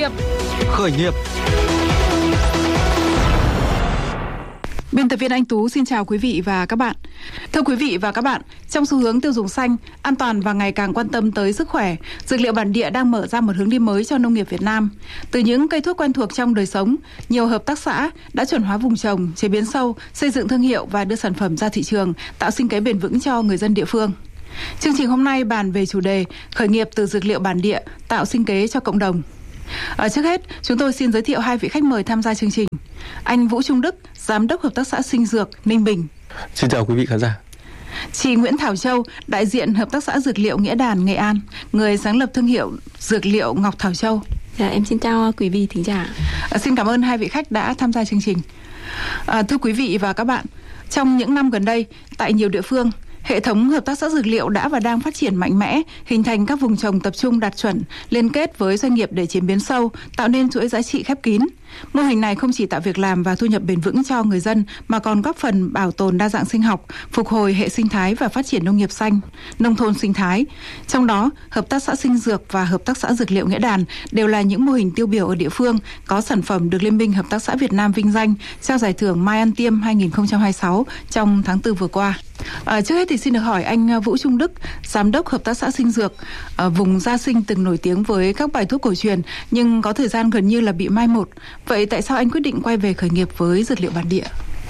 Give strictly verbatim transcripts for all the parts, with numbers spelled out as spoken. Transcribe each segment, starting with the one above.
nghiệp. Khởi nghiệp. Biên tập viên Anh Tú xin chào quý vị và các bạn. Thưa quý vị và các bạn, trong xu hướng tiêu dùng xanh, an toàn và ngày càng quan tâm tới sức khỏe, dược liệu bản địa đang mở ra một hướng đi mới cho nông nghiệp Việt Nam. Từ những cây thuốc quen thuộc trong đời sống, nhiều hợp tác xã đã chuẩn hóa vùng trồng, chế biến sâu, xây dựng thương hiệu và đưa sản phẩm ra thị trường, tạo sinh kế bền vững cho người dân địa phương. Chương trình hôm nay bàn về chủ đề khởi nghiệp từ dược liệu bản địa, tạo sinh kế cho cộng đồng. À, trước hết, chúng tôi xin giới thiệu hai vị khách mời tham gia chương trình. Anh Vũ Trung Đức, Giám đốc Hợp tác xã Sinh Dược, Ninh Bình. Xin chào quý vị khán giả. Chị Nguyễn Thảo Châu, đại diện Hợp tác xã Dược liệu Nghĩa Đàn, Nghệ An, người sáng lập thương hiệu Dược liệu Ngọc Thảo Châu. Dạ, em xin chào quý vị thính giả. À, xin cảm ơn hai vị khách đã tham gia chương trình. À, thưa quý vị và các bạn, trong những năm gần đây, tại nhiều địa phương, hệ thống hợp tác xã dược liệu đã và đang phát triển mạnh mẽ, hình thành các vùng trồng tập trung đạt chuẩn, liên kết với doanh nghiệp để chế biến sâu, tạo nên chuỗi giá trị khép kín. Mô hình này không chỉ tạo việc làm và thu nhập bền vững cho người dân, mà còn góp phần bảo tồn đa dạng sinh học, phục hồi hệ sinh thái và phát triển nông nghiệp xanh, nông thôn sinh thái. Trong đó, Hợp tác xã Sinh Dược và Hợp tác xã Dược liệu Nghĩa Đàn đều là những mô hình tiêu biểu ở địa phương, có sản phẩm được Liên minh Hợp tác xã Việt Nam vinh danh, trao giải thưởng Mai Ăn Tiêm hai không hai sáu trong tháng tư vừa qua. À, trước hết thì xin được hỏi anh Vũ Trung Đức, Giám đốc Hợp tác xã Sinh Dược, à, vùng Gia Sinh từng nổi tiếng với các bài thuốc cổ truyền nhưng có thời gian gần như là bị mai một. Vậy tại sao anh quyết định quay về khởi nghiệp với dược liệu bản địa?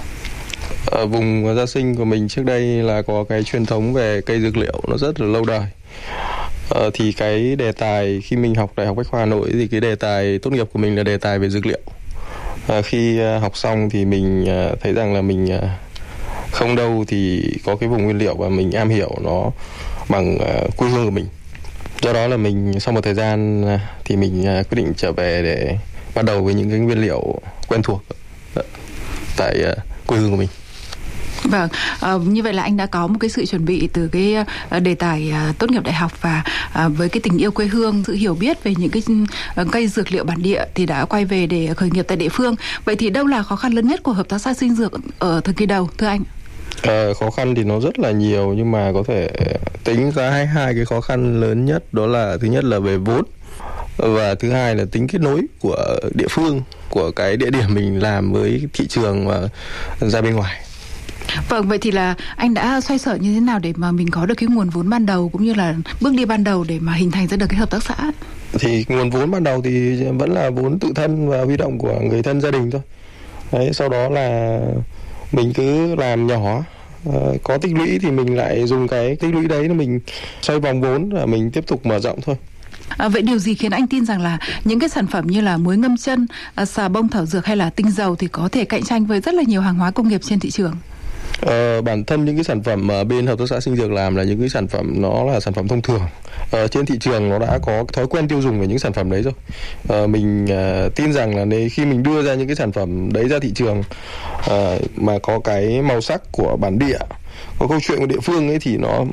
Ở vùng Gia Sinh của mình trước đây là có cái truyền thống về cây dược liệu nó rất là lâu đời. Ờ, thì cái đề tài khi mình học Đại học Bách khoa Hà Nội thì cái đề tài tốt nghiệp của mình là đề tài về dược liệu. À, khi học xong thì mình thấy rằng là mình không đâu thì có cái vùng nguyên liệu và mình am hiểu nó bằng uh, quê hương của mình. Do đó là mình sau một thời gian uh, thì mình uh, quyết định trở về để bắt đầu với những cái nguyên liệu quen thuộc uh, tại uh, quê hương của mình. Vâng, à, như vậy là anh đã có một cái sự chuẩn bị từ cái uh, đề tài uh, tốt nghiệp đại học và uh, với cái tình yêu quê hương, sự hiểu biết về những cái uh, cây dược liệu bản địa thì đã quay về để khởi nghiệp tại địa phương. Vậy thì đâu là khó khăn lớn nhất của Hợp tác xã Sinh Dược ở thời kỳ đầu, thưa anh? À, khó khăn thì nó rất là nhiều, nhưng mà có thể tính ra hai hai cái khó khăn lớn nhất, đó là thứ nhất là về vốn và thứ hai là tính kết nối của địa phương, của cái địa điểm mình làm với thị trường và ra bên ngoài. Vâng, vậy thì là anh đã xoay sở như thế nào để mà mình có được cái nguồn vốn ban đầu cũng như là bước đi ban đầu để mà hình thành ra được cái hợp tác xã? Thì nguồn vốn ban đầu thì vẫn là vốn tự thân và huy động của người thân gia đình thôi. Đấy, sau đó là mình cứ làm nhỏ, uh, có tích lũy thì mình lại dùng cái tích lũy đấy để mình xoay vòng vốn và mình tiếp tục mở rộng thôi. À, vậy điều gì khiến anh tin rằng là những cái sản phẩm như là muối ngâm chân, à, xà bông thảo dược hay là tinh dầu thì có thể cạnh tranh với rất là nhiều hàng hóa công nghiệp trên thị trường? Ờ, bản thân những cái sản phẩm mà bên Hợp tác xã Sinh Dược làm là những cái sản phẩm nó là sản phẩm thông thường. Ờ, trên thị trường nó đã có thói quen tiêu dùng về những sản phẩm đấy rồi. Ờ, mình uh, tin rằng là nếu khi mình đưa ra những cái sản phẩm đấy ra thị trường uh, mà có cái màu sắc của bản địa, có câu chuyện của địa phương ấy thì nó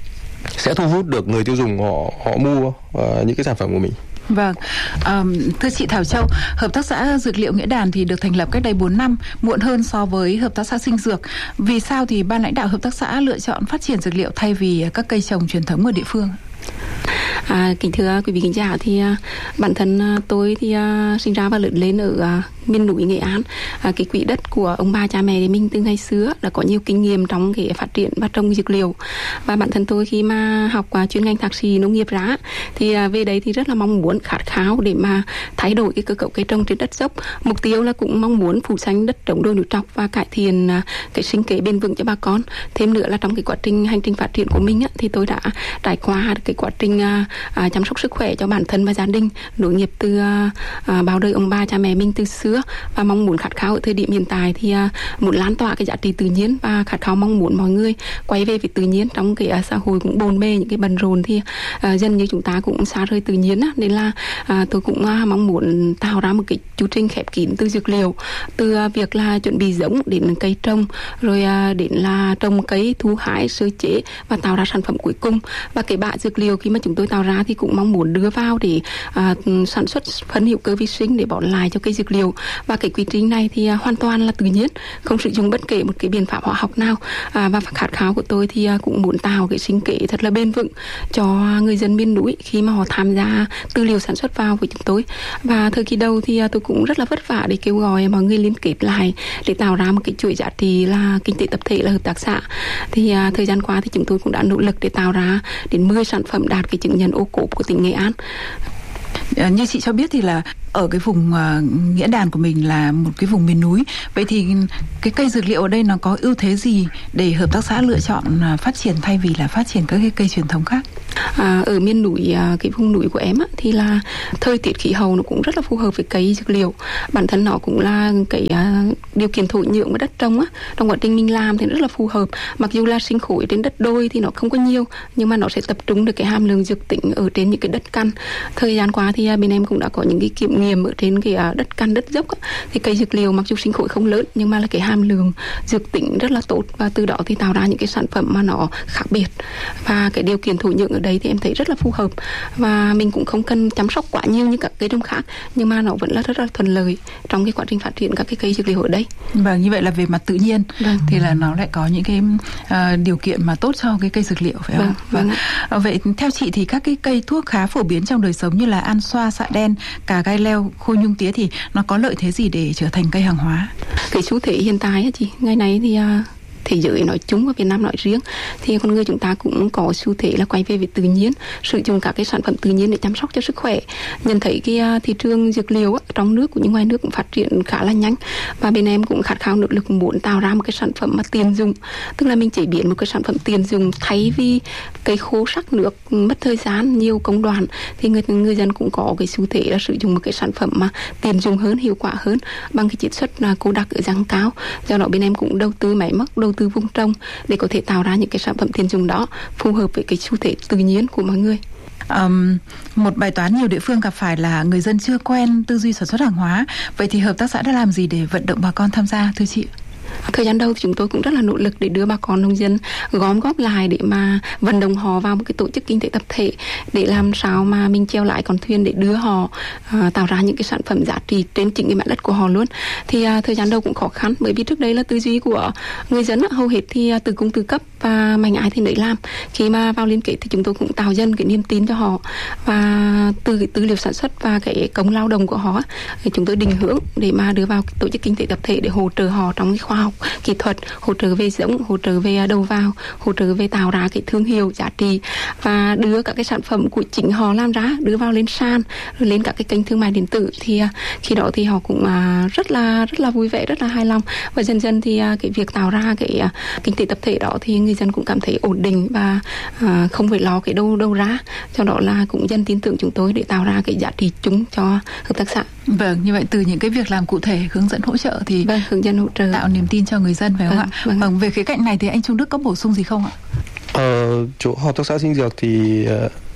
sẽ thu hút được người tiêu dùng họ họ mua uh, những cái sản phẩm của mình. Vâng, à, thưa chị Thảo Châu, Hợp tác xã Dược liệu Nghĩa Đàn thì được thành lập cách đây bốn năm, muộn hơn so với Hợp tác xã Sinh Dược. Vì sao thì ban lãnh đạo Hợp tác xã lựa chọn phát triển dược liệu thay vì các cây trồng truyền thống ở địa phương? À, kính thưa quý vị khán giả, thì uh, bản thân uh, tôi thì uh, sinh ra và lớn lên ở uh, miền núi Nghệ An. Uh, cái quỹ đất của ông bà cha mẹ thì mình từ ngày xưa đã có nhiều kinh nghiệm trong cái phát triển và trồng dược liệu. Và bản thân tôi khi mà học uh, chuyên ngành thạc sĩ nông nghiệp ra thì uh, về đấy thì rất là mong muốn, khát khao để mà thay đổi cái cơ cấu cây trồng trên đất dốc. Mục tiêu là cũng mong muốn phủ xanh đất trồng đồi núi trọc và cải thiện uh, cái sinh kế bền vững cho bà con. Thêm nữa là trong cái quá trình hành trình phát triển của mình á, thì tôi đã trải qua cái quá trình uh, À, chăm sóc sức khỏe cho bản thân và gia đình, nối nghiệp từ à, à, bao đời ông bà cha mẹ mình từ xưa, và mong muốn khát khao ở thời điểm hiện tại thì à, muốn lan tỏa cái giá trị tự nhiên và khát khao mong muốn mọi người quay về với tự nhiên. Trong cái à, xã hội cũng bồn bề những cái bận rộn thì à, dần như chúng ta cũng xa rời tự nhiên á, nên là à, tôi cũng à, mong muốn tạo ra một cái chu trình khép kín từ dược liệu, từ à, việc là chuẩn bị giống đến cây trồng, rồi à, đến là trồng cây, thu hái, sơ chế và tạo ra sản phẩm cuối cùng. Và cái bã dược liệu khi mà chúng tôi tạo ra thì cũng mong muốn đưa vào để à, sản xuất phân hữu cơ vi sinh để bỏ lại cho cây dược liệu. Và cái quy trình này thì à, hoàn toàn là tự nhiên, không sử dụng bất kể một cái biện pháp hóa học nào. À, và khát khao của tôi thì à, cũng muốn tạo cái sinh kế thật là bền vững cho người dân miền núi khi mà họ tham gia tư liệu sản xuất vào với chúng tôi. Và thời kỳ đầu thì à, tôi cũng rất là vất vả để kêu gọi mọi người liên kết lại để tạo ra một cái chuỗi giá trị là kinh tế tập thể, là hợp tác xã. Thì à, thời gian qua thì chúng tôi cũng đã nỗ lực để tạo ra đến mười sản phẩm đạt cái chứng nhận ô cốp của tỉnh Nghệ An. À, như chị cho biết thì là ở cái vùng uh, Nghĩa Đàn của mình là một cái vùng miền núi. Vậy thì cái cây dược liệu ở đây nó có ưu thế gì để hợp tác xã lựa chọn uh, phát triển thay vì là phát triển các cái cây truyền thống khác? À, ở miền núi, uh, cái vùng núi của em á, thì là thời tiết khí hậu nó cũng rất là phù hợp với cây dược liệu. Bản thân nó cũng là cái uh, điều kiện thổ nhưỡng và đất trồng á, trong quá trình mình làm thì rất là phù hợp. Mặc dù là sinh khối trên đất đôi thì nó không có nhiều, nhưng mà nó sẽ tập trung được cái hàm lượng dược tính ở trên những cái đất căn. Thời gian qua thì uh, bên em cũng đã có những cái kiểm nghiệm ở trên cái uh, đất căn, đất dốc á, thì cây dược liệu mặc dù sinh khối không lớn nhưng mà là cái hàm lượng dược tính rất là tốt, và từ đó thì tạo ra những cái sản phẩm mà nó khác biệt. Và cái điều kiện thổ nhưỡng ở đây thì em thấy rất là phù hợp, và mình cũng không cần chăm sóc quá nhiều như các cây trồng khác, nhưng mà nó vẫn là rất là thuận lợi trong cái quá trình phát triển các cái cây dược liệu ở đây. Vâng, như vậy là về mặt tự nhiên vâng. thì là nó lại có những cái uh, điều kiện mà tốt cho cái cây dược liệu, phải không? Vâng, vâng. Vâng. Vậy theo chị thì các cái cây thuốc khá phổ biến trong đời sống như là an xoa, xạ đen, cà gai leo, khôi nhung tía thì nó có lợi thế gì để trở thành cây hàng hóa? Cái xu thế hiện tại á chị, ngày nay thì uh... thế giới nói chung và Việt Nam nói riêng thì con người chúng ta cũng có xu thế là quay về với tự nhiên, sử dụng các cái sản phẩm tự nhiên để chăm sóc cho sức khỏe. Nhận thấy cái thị trường dược liệu trong nước cũng như ngoài nước cũng phát triển khá là nhanh, và bên em cũng khát khao nỗ lực muốn tạo ra một cái sản phẩm mà tiền dùng, tức là mình chế biến một cái sản phẩm tiền dùng thay vì cây khô sắc nước mất thời gian nhiều công đoạn, thì người người dân cũng có cái xu thế là sử dụng một cái sản phẩm mà tiền dùng hơn, hiệu quả hơn bằng cái chiết xuất cô đặc ở dạng cao. Do đó bên em cũng đầu tư máy móc, đầu tư vùng trồng để có thể tạo ra những cái sản phẩm tiền dùng đó phù hợp với cái xu thế tự nhiên của mọi người. Um, một bài toán nhiều địa phương gặp phải là người dân chưa quen tư duy sản xuất hàng hóa. Vậy thì hợp tác xã đã làm gì để vận động bà con tham gia, thưa chị? Thời gian đầu thì chúng tôi cũng rất là nỗ lực để đưa bà con nông dân gom góp lại để mà vận động họ vào một cái tổ chức kinh tế tập thể, để làm sao mà mình treo lại con thuyền để đưa họ uh, tạo ra những cái sản phẩm giá trị trên chính cái mảnh đất của họ luôn. Thì uh, thời gian đầu cũng khó khăn, bởi vì trước đây là tư duy của người dân uh, hầu hết thì uh, từ cung từ cấp và mạnh ai thì nấy làm. Khi mà vào liên kết thì chúng tôi cũng tạo dần cái niềm tin cho họ, và từ cái tư liệu sản xuất và cái công lao động của họ thì chúng tôi định hướng để mà đưa vào tổ chức kinh tế tập thể để hỗ trợ họ trong cái khoa học kỹ thuật, hỗ trợ về giống, hỗ trợ về đầu vào, hỗ trợ về tạo ra cái thương hiệu giá trị, và đưa các cái sản phẩm của chính họ làm ra đưa vào lên sàn, rồi lên các cái kênh thương mại điện tử. Thì khi đó thì họ cũng rất là rất là vui vẻ, rất là hài lòng, và dần dần thì cái việc tạo ra cái kinh tế tập thể đó thì người dân cũng cảm thấy ổn định và không phải lo cái đâu đâu ra, cho đó là cũng dần tin tưởng chúng tôi để tạo ra cái giá trị chung cho hợp tác xã. Vâng, như vậy từ những cái việc làm cụ thể, hướng dẫn hỗ trợ thì vâng, hướng dẫn hỗ trợ tạo niềm tin cho người dân, phải không vâng, ạ? Vâng. Vâng, về khía cạnh này thì anh Trung Đức có bổ sung gì không ạ? Ờ, chỗ hợp tác xã sinh dược thì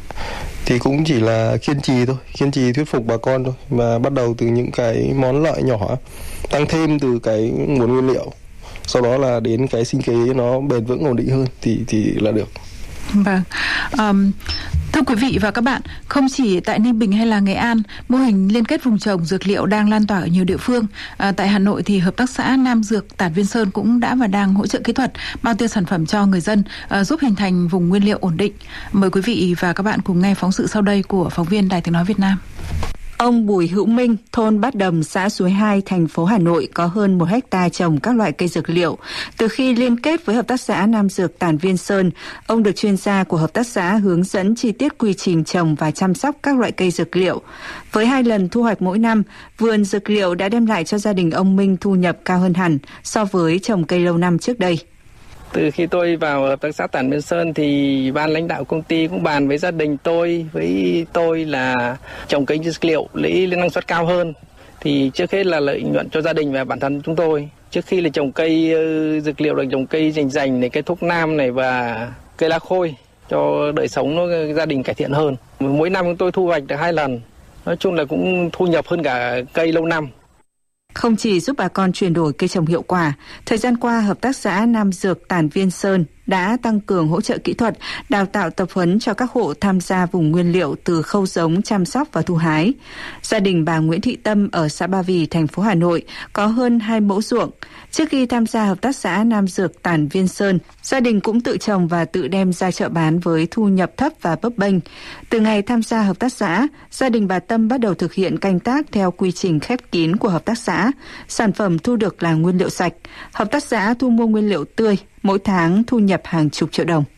thì cũng chỉ là kiên trì thôi, kiên trì thuyết phục bà con thôi, mà bắt đầu từ những cái món lợi nhỏ, tăng thêm từ cái nguồn nguyên liệu, sau đó là đến cái sinh kế nó bền vững ổn định hơn thì thì là được. Vâng. Um, thưa quý vị và các bạn, không chỉ tại Ninh Bình hay là Nghệ An, mô hình liên kết vùng trồng dược liệu đang lan tỏa ở nhiều địa phương. À, tại Hà Nội thì hợp tác xã Nam Dược Tản Viên Sơn cũng đã và đang hỗ trợ kỹ thuật, bao tiêu sản phẩm cho người dân, à, giúp hình thành vùng nguyên liệu ổn định. Mời quý vị và các bạn cùng nghe phóng sự sau đây của phóng viên Đài Tiếng nói Việt Nam. Ông Bùi Hữu Minh, thôn Bát Đầm, xã Suối Hai, thành phố Hà Nội có hơn một hecta trồng các loại cây dược liệu. Từ khi liên kết với hợp tác xã Nam Dược Tản Viên Sơn, ông được chuyên gia của hợp tác xã hướng dẫn chi tiết quy trình trồng và chăm sóc các loại cây dược liệu. Với hai lần thu hoạch mỗi năm, vườn dược liệu đã đem lại cho gia đình ông Minh thu nhập cao hơn hẳn so với trồng cây lâu năm trước đây. Từ khi tôi vào hợp tác xã Tản Viên Sơn thì ban lãnh đạo công ty cũng bàn với gia đình tôi, với tôi là trồng cây dược liệu lấy năng suất cao hơn. Thì trước hết là lợi nhuận cho gia đình và bản thân chúng tôi. Trước khi là trồng cây dược liệu là trồng cây rành rành này, cây thuốc nam này và cây lá khôi cho đời sống nó gia đình cải thiện hơn. Mỗi năm chúng tôi thu hoạch được hai lần. Nói chung là cũng thu nhập hơn cả cây lâu năm. Không chỉ giúp bà con chuyển đổi cây trồng hiệu quả, thời gian qua hợp tác xã Nam Dược Tản Viên Sơn đã tăng cường hỗ trợ kỹ thuật, đào tạo tập huấn cho các hộ tham gia vùng nguyên liệu từ khâu giống, chăm sóc và thu hái. Gia đình bà Nguyễn Thị Tâm ở xã Ba Vì, thành phố Hà Nội có hơn hai mẫu ruộng. Trước khi tham gia hợp tác xã Nam Dược Tản Viên Sơn, gia đình cũng tự trồng và tự đem ra chợ bán với thu nhập thấp và bấp bênh. Từ ngày tham gia hợp tác xã, gia đình bà Tâm bắt đầu thực hiện canh tác theo quy trình khép kín của hợp tác xã. Sản phẩm thu được là nguyên liệu sạch. Hợp tác xã thu mua nguyên liệu tươi, mỗi tháng thu nhập hàng chục triệu đồng.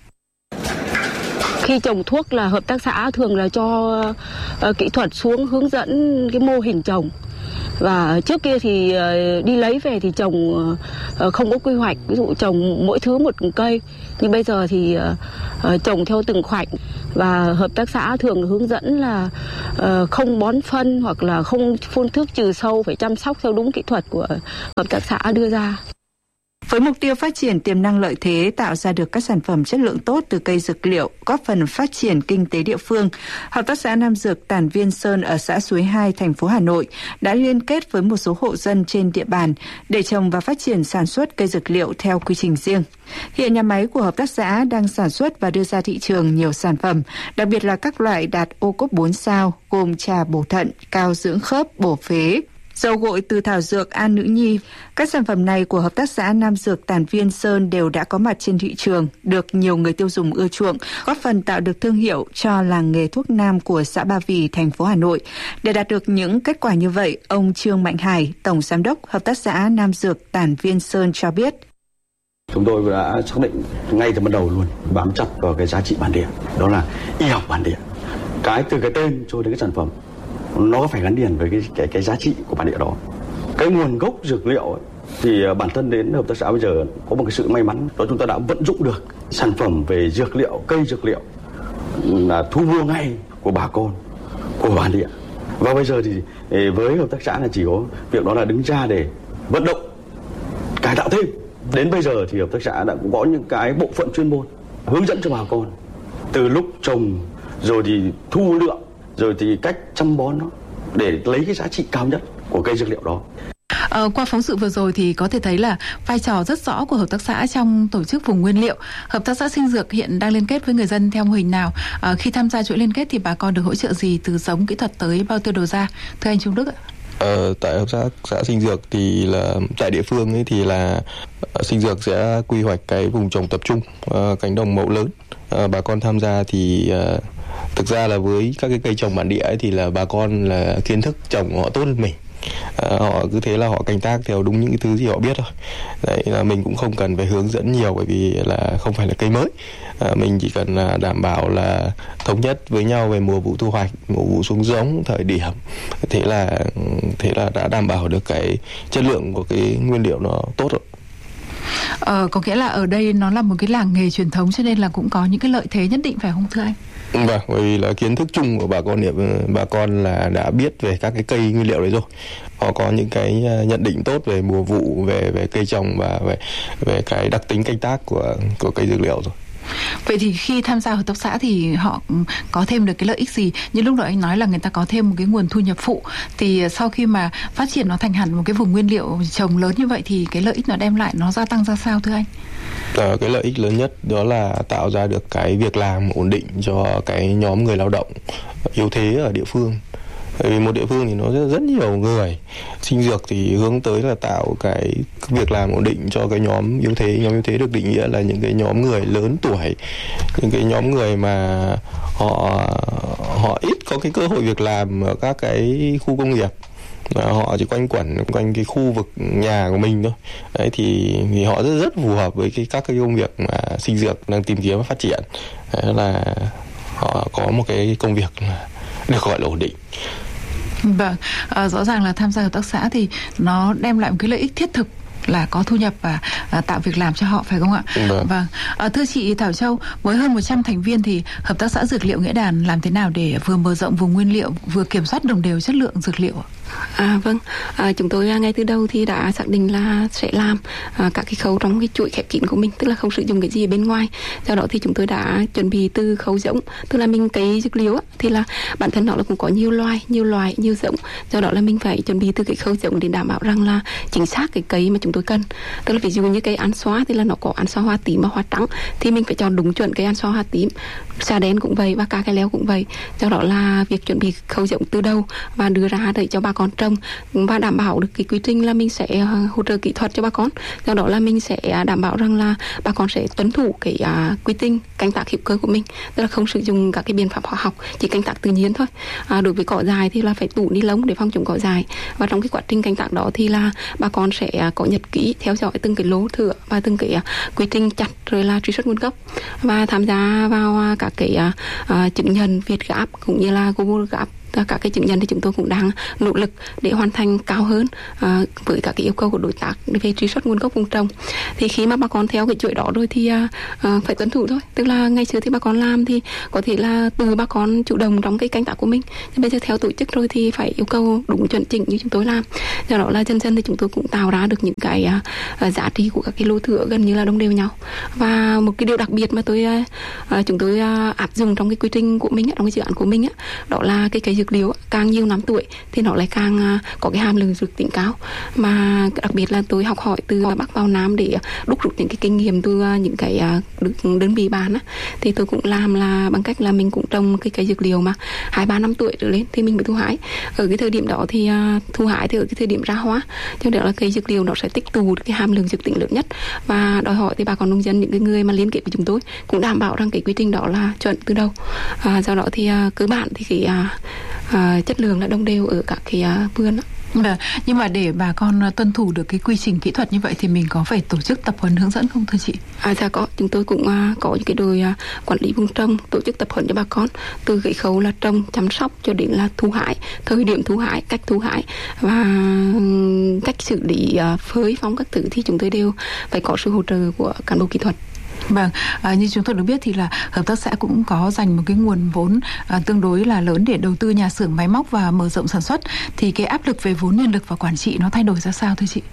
Khi trồng thuốc là hợp tác xã thường là cho uh, kỹ thuật xuống hướng dẫn cái mô hình trồng. Và trước kia thì uh, đi lấy về thì trồng uh, không có quy hoạch, ví dụ trồng mỗi thứ một cây. Nhưng bây giờ thì uh, uh, trồng theo từng khoảnh. Và hợp tác xã thường hướng dẫn là uh, không bón phân hoặc là không phun thuốc trừ sâu, phải chăm sóc theo đúng kỹ thuật của hợp tác xã đưa ra. Với mục tiêu phát triển tiềm năng lợi thế, tạo ra được các sản phẩm chất lượng tốt từ cây dược liệu, góp phần phát triển kinh tế địa phương, Hợp tác xã Nam Dược Tản Viên Sơn ở xã Suối hai, thành phố Hà Nội đã liên kết với một số hộ dân trên địa bàn để trồng và phát triển sản xuất cây dược liệu theo quy trình riêng. Hiện nhà máy của hợp tác xã đang sản xuất và đưa ra thị trường nhiều sản phẩm, đặc biệt là các loại đạt ô cốp bốn sao, gồm trà bổ thận, cao dưỡng khớp, bổ phế, dầu gội từ thảo dược An Nữ Nhi. Các sản phẩm này của hợp tác xã Nam Dược Tản Viên Sơn đều đã có mặt trên thị trường, được nhiều người tiêu dùng ưa chuộng, góp phần tạo được thương hiệu cho làng nghề thuốc nam của xã Ba Vì, thành phố Hà Nội. Để đạt được những kết quả như vậy, ông Trương Mạnh Hải, Tổng Giám đốc Hợp tác xã Nam Dược Tản Viên Sơn cho biết. Chúng tôi đã xác định ngay từ ban đầu luôn, bám chặt vào cái giá trị bản địa, đó là y học bản địa. Cái từ cái tên cho đến cái sản phẩm, nó phải gắn liền với cái, cái cái giá trị của bản địa đó. Cái nguồn gốc dược liệu ấy, thì bản thân đến hợp tác xã bây giờ có một cái sự may mắn đó, chúng ta đã vận dụng được sản phẩm về dược liệu, cây dược liệu là thu mua ngay của bà con, của bản địa. Và bây giờ thì với hợp tác xã là chỉ có việc đó là đứng ra để vận động, cải tạo thêm. Đến bây giờ thì hợp tác xã đã cũng có những cái bộ phận chuyên môn hướng dẫn cho bà con từ lúc trồng, rồi thì thu lượng, rồi thì cách chăm bón nó để lấy cái giá trị cao nhất của cây dược liệu đó. À, qua phóng sự vừa rồi thì có thể thấy là vai trò rất rõ của hợp tác xã trong tổ chức vùng nguyên liệu. Hợp tác xã Sinh Dược hiện đang liên kết với người dân theo mô hình nào? À, khi tham gia chuỗi liên kết thì bà con được hỗ trợ gì từ giống, kỹ thuật tới bao tiêu đầu ra? Thưa anh Trung Đức ạ. Ờ, tại hợp tác xã Sinh Dược thì là tại địa phương ấy thì là uh, Sinh Dược sẽ quy hoạch cái vùng trồng tập trung, uh, cánh đồng mẫu lớn. Uh, bà con tham gia thì uh, thực ra là với các cái cây trồng bản địa ấy thì là bà con là kiến thức trồng họ tốt hơn mình. À, họ cứ thế là họ canh tác theo đúng những cái thứ gì họ biết thôi. Đấy là mình cũng không cần phải hướng dẫn nhiều, bởi vì là không phải là cây mới. À, mình chỉ cần là đảm bảo là thống nhất với nhau về mùa vụ thu hoạch, mùa vụ xuống giống, thời điểm. Thế là thế là đã đảm bảo được cái chất lượng của cái nguyên liệu nó tốt rồi. Ờ, có nghĩa là ở đây nó là một cái làng nghề truyền thống, cho nên là cũng có những cái lợi thế nhất định, phải không thưa anh? Vâng, bởi vì là kiến thức chung của bà con bà con là đã biết về các cái cây nguyên liệu đấy rồi. Họ có những cái nhận định tốt về mùa vụ, về về cây trồng và về về cái đặc tính canh tác của của cây dược liệu rồi. Vậy thì khi tham gia hợp tác xã thì họ có thêm được cái lợi ích gì? Như lúc đó anh nói là người ta có thêm một cái nguồn thu nhập phụ, thì sau khi mà phát triển nó thành hẳn một cái vùng nguyên liệu trồng lớn như vậy thì cái lợi ích nó đem lại nó gia tăng ra sao thưa anh? À, cái lợi ích lớn nhất đó là tạo ra được cái việc làm ổn định cho cái nhóm người lao động yếu thế ở địa phương. Bởi vì một địa phương thì nó rất, rất nhiều người. Sinh Dược thì hướng tới là tạo cái việc làm ổn định cho cái nhóm yếu thế. Nhóm yếu thế được định nghĩa là những cái nhóm người lớn tuổi, những cái nhóm người mà họ họ ít có cái cơ hội việc làm ở các cái khu công nghiệp. Họ chỉ quanh quẩn quanh cái khu vực nhà của mình thôi. Đấy thì, thì họ rất rất phù hợp với cái các cái công việc mà Sinh Dược đang tìm kiếm và phát triển. Đấy là họ có một cái công việc được gọi là ổn định. Vâng, à, rõ ràng là tham gia hợp tác xã thì nó đem lại một cái lợi ích thiết thực là có thu nhập và à, tạo việc làm cho họ, phải không ạ? Vâng. Vâng. À, thưa chị Thảo Châu, với hơn một trăm thành viên thì hợp tác xã Dược liệu Nghĩa Đàn làm thế nào để vừa mở rộng vùng nguyên liệu, vừa kiểm soát đồng đều chất lượng dược liệu? À vâng, à, chúng tôi ngay từ đầu thì đã xác định là sẽ làm à, các cái khâu trong cái chuỗi khép kín của mình, tức là không sử dụng cái gì ở bên ngoài. Do đó thì chúng tôi đã chuẩn bị từ khâu giống, tức là mình cấy dược liệu á, thì là bản thân nó là cũng có nhiều loài, nhiều loài, nhiều giống. Do đó là mình phải chuẩn bị từ cái khâu giống để đảm bảo rằng là chính xác cái cấy mà chúng tôi tôi cần. Tức là ví dụ như cây ăn xoa thì là nó có ăn xoa hoa tím và hoa trắng, thì mình phải chọn đúng chuẩn cây ăn xoa hoa tím. Xà đen cũng vậy và cá cây leo cũng vậy. Do đó là việc chuẩn bị khâu giống từ đầu và đưa ra để cho bà con trồng và đảm bảo được cái quy trình là mình sẽ hỗ trợ kỹ thuật cho bà con. Do đó là mình sẽ đảm bảo rằng là bà con sẽ tuân thủ cái uh, quy trình canh tác hữu cơ của mình, tức là không sử dụng các cái biện pháp hóa học, chỉ canh tác tự nhiên thôi. À, đối với cỏ dại thì là phải tủ ni lông để phòng chống cỏ dại, và trong cái quá trình canh tác đó thì là bà con sẽ có nhật ký theo dõi từng cái lô thửa và từng cái uh, quy trình chặt, rồi là truy xuất nguồn gốc và tham gia vào uh, các cái uh, uh, chứng nhận Việt Gap cũng như là Google Gap. Các cái chứng nhận thì chúng tôi cũng đang nỗ lực để hoàn thành cao hơn uh, với các cái yêu cầu của đối tác về truy xuất nguồn gốc vùng trồng. Thì khi mà bà con theo cái chuỗi đó rồi thì uh, uh, phải tuân thủ thôi. Tức là ngày xưa thì bà con làm thì có thể là từ bà con chủ động trong cái canh tác của mình, nhưng bây giờ theo tổ chức rồi thì phải yêu cầu đúng chuẩn chỉnh như chúng tôi làm. Do đó là dần dần thì chúng tôi cũng tạo ra được những cái uh, uh, giá trị của các cái lô thửa gần như là đồng đều nhau. Và một cái điều đặc biệt mà tôi uh, uh, chúng tôi uh, áp dụng trong cái quy trình của mình, trong cái dự án của mình, đó là cái cái dược liệu càng nhiều năm tuổi thì nó lại càng có cái hàm lượng dược tính cao. Mà đặc biệt là tôi học hỏi từ Bắc vào Nam để đúc rút những cái kinh nghiệm từ những cái đơn vị bán á, thì tôi cũng làm là bằng cách là mình cũng trồng cái cây dược liệu mà hai ba năm tuổi trở lên thì mình mới thu hái. Ở cái thời điểm đó thì thu hái thì ở cái thời điểm ra hoa, cho nên là cây dược liệu nó sẽ tích tụ cái hàm lượng dược tính lớn nhất, và đòi hỏi thì bà con nông dân, những cái người mà liên kết với chúng tôi cũng đảm bảo rằng cái quy trình đó là chuẩn từ đầu. À, do đó thì cơ bản thì cái À, chất lượng là đồng đều ở các cái uh, vườn đó. Vâng, nhưng mà để bà con tuân thủ được cái quy trình kỹ thuật như vậy thì mình có phải tổ chức tập huấn hướng dẫn không thưa chị? À dạ có, chúng tôi cũng uh, có những cái đội uh, quản lý vùng trồng tổ chức tập huấn cho bà con từ cái khâu là trồng, chăm sóc cho đến là thu hái, thời điểm thu hái, cách thu hái và um, cách xử lý uh, phơi phóng các thứ thì chúng tôi đều phải có sự hỗ trợ của cán bộ kỹ thuật. Vâng, à, như chúng tôi được biết thì là hợp tác xã cũng có dành một cái nguồn vốn à, tương đối là lớn để đầu tư nhà xưởng máy móc và mở rộng sản xuất. Thì cái áp lực về vốn nhân lực và quản trị nó thay đổi ra sao thưa chị?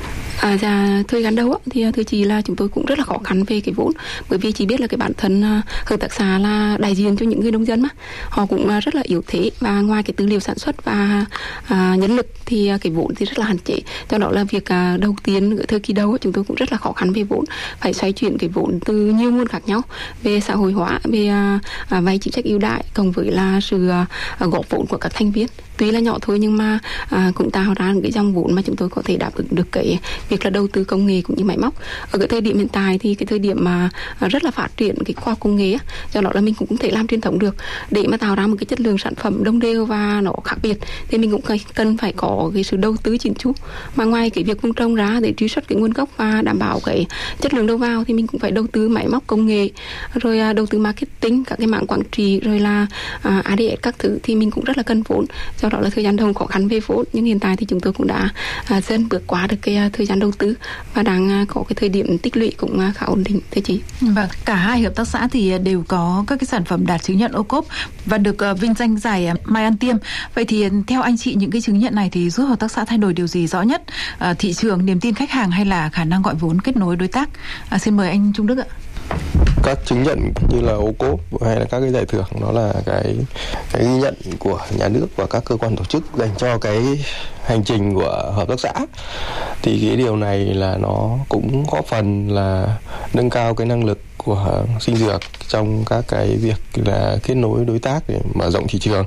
À, dạ, thời gian đầu thì thưa chị là chúng tôi cũng rất là khó khăn về cái vốn, bởi vì chị biết là cái bản thân uh, hợp tác xã là đại diện cho những người nông dân mà họ cũng uh, rất là yếu thế, và ngoài cái tư liệu sản xuất và uh, nhân lực thì uh, cái vốn thì rất là hạn chế. Cho đó là việc uh, đầu tiên ở thời kỳ đầu chúng tôi cũng rất là khó khăn về vốn, phải xoay chuyển cái vốn từ nhiều nguồn khác nhau, về xã hội hóa, về uh, uh, vay chính sách ưu đãi cộng với là sự uh, góp vốn của các thành viên. Tuy là nhỏ thôi nhưng mà uh, cũng tạo ra những cái dòng vốn mà chúng tôi có thể đáp ứng được cái việc là đầu tư công nghệ cũng như máy móc. Ở cái thời điểm hiện tại thì cái thời điểm mà rất là phát triển cái khoa học công nghệ, do đó là mình cũng không thể làm truyền thống được. Để mà tạo ra một cái chất lượng sản phẩm đồng đều và nó khác biệt thì mình cũng cần phải có cái sự đầu tư chỉnh chu. Mà ngoài cái việc vùng trồng ra để truy xuất cái nguồn gốc và đảm bảo cái chất lượng đầu vào thì mình cũng phải đầu tư máy móc công nghệ, rồi đầu tư marketing, các cái mạng quản trị, rồi là uh, a đê ét các thứ thì mình cũng rất là cần vốn. Do đó là thời gian đầu khó khăn về vốn, nhưng hiện tại thì chúng tôi cũng đã uh, dần vượt qua được cái uh, thời gian đầu tư và đang có cái thời điểm tích lũy cũng khá ổn định thưa chị. Vâng, cả hai hợp tác xã thì đều có các cái sản phẩm đạt chứng nhận ô cốp và được uh, vinh danh giải Mai Ăn Tiêm. Vậy thì theo anh chị những cái chứng nhận này thì giúp hợp tác xã thay đổi điều gì rõ nhất? Uh, thị trường, niềm tin khách hàng hay là khả năng gọi vốn, kết nối đối tác? Uh, xin mời anh Trung Đức ạ. Các chứng nhận như là ô cốp hay là các cái giải thưởng, nó là cái cái ghi nhận của nhà nước và các cơ quan tổ chức dành cho cái hành trình của hợp tác xã. Thì cái điều này là nó cũng góp phần là nâng cao cái năng lực của Sinh Dược trong các cái việc là kết nối đối tác để mở rộng thị trường.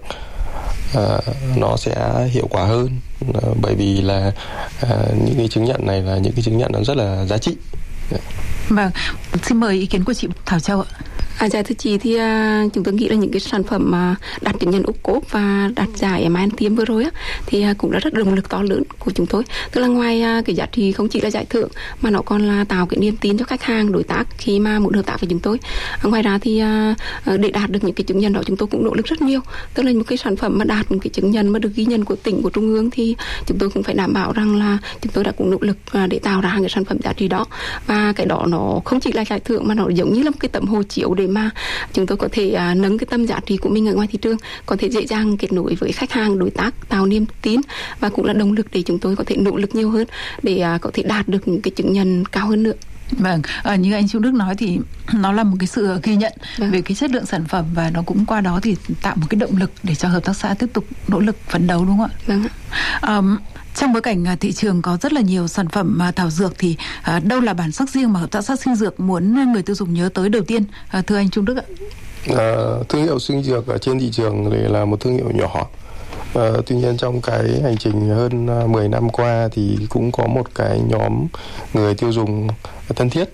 À, nó sẽ hiệu quả hơn, à, bởi vì là à, những cái chứng nhận này là những cái chứng nhận nó rất là giá trị. Vâng, xin mời ý kiến của chị Thảo Châu ạ. À, dạ thưa chị thì uh, chúng tôi nghĩ là những cái sản phẩm mà uh, đạt chứng nhận ô cốp và đạt giải Mai Ăn Tiêm vừa rồi á thì uh, cũng là rất động lực to lớn của chúng tôi. Tức là ngoài uh, cái giá trị không chỉ là giải thưởng mà nó còn là tạo cái niềm tin cho khách hàng, đối tác khi mà muốn hợp tác với chúng tôi. Uh, ngoài ra thì uh, để đạt được những cái chứng nhận đó chúng tôi cũng nỗ lực rất nhiều. Tức là một cái sản phẩm mà đạt một cái chứng nhận mà được ghi nhận của tỉnh, của trung ương thì chúng tôi cũng phải đảm bảo rằng là chúng tôi đã cũng nỗ lực uh, để tạo ra cái sản phẩm giá trị đó. Và cái đó nó không chỉ là giải thưởng mà nó giống như là một cái tấm hồ chiếu để mà chúng tôi có thể uh, nâng cái tầm giá trị của mình ở ngoài thị trường, có thể dễ dàng kết nối với khách hàng, đối tác, tạo niềm tin và cũng là động lực để chúng tôi có thể nỗ lực nhiều hơn để uh, có thể đạt được những cái chứng nhận cao hơn nữa. Vâng, à, như anh Trung Đức nói thì nó là một cái sự ghi nhận vâng. về cái chất lượng sản phẩm và nó cũng qua đó thì tạo một cái động lực để cho hợp tác xã tiếp tục nỗ lực phấn đấu, đúng không ạ? Vâng. À, Trong bối cảnh thị trường có rất là nhiều sản phẩm thảo dược thì đâu là bản sắc riêng mà hợp tác xã Sinh Dược muốn người tiêu dùng nhớ tới đầu tiên, thưa anh Trung Đức ạ? À, thương hiệu Sinh Dược ở trên thị trường thì là một thương hiệu nhỏ. À, tuy nhiên trong cái hành trình hơn mười năm qua thì cũng có một cái nhóm người tiêu dùng thân thiết.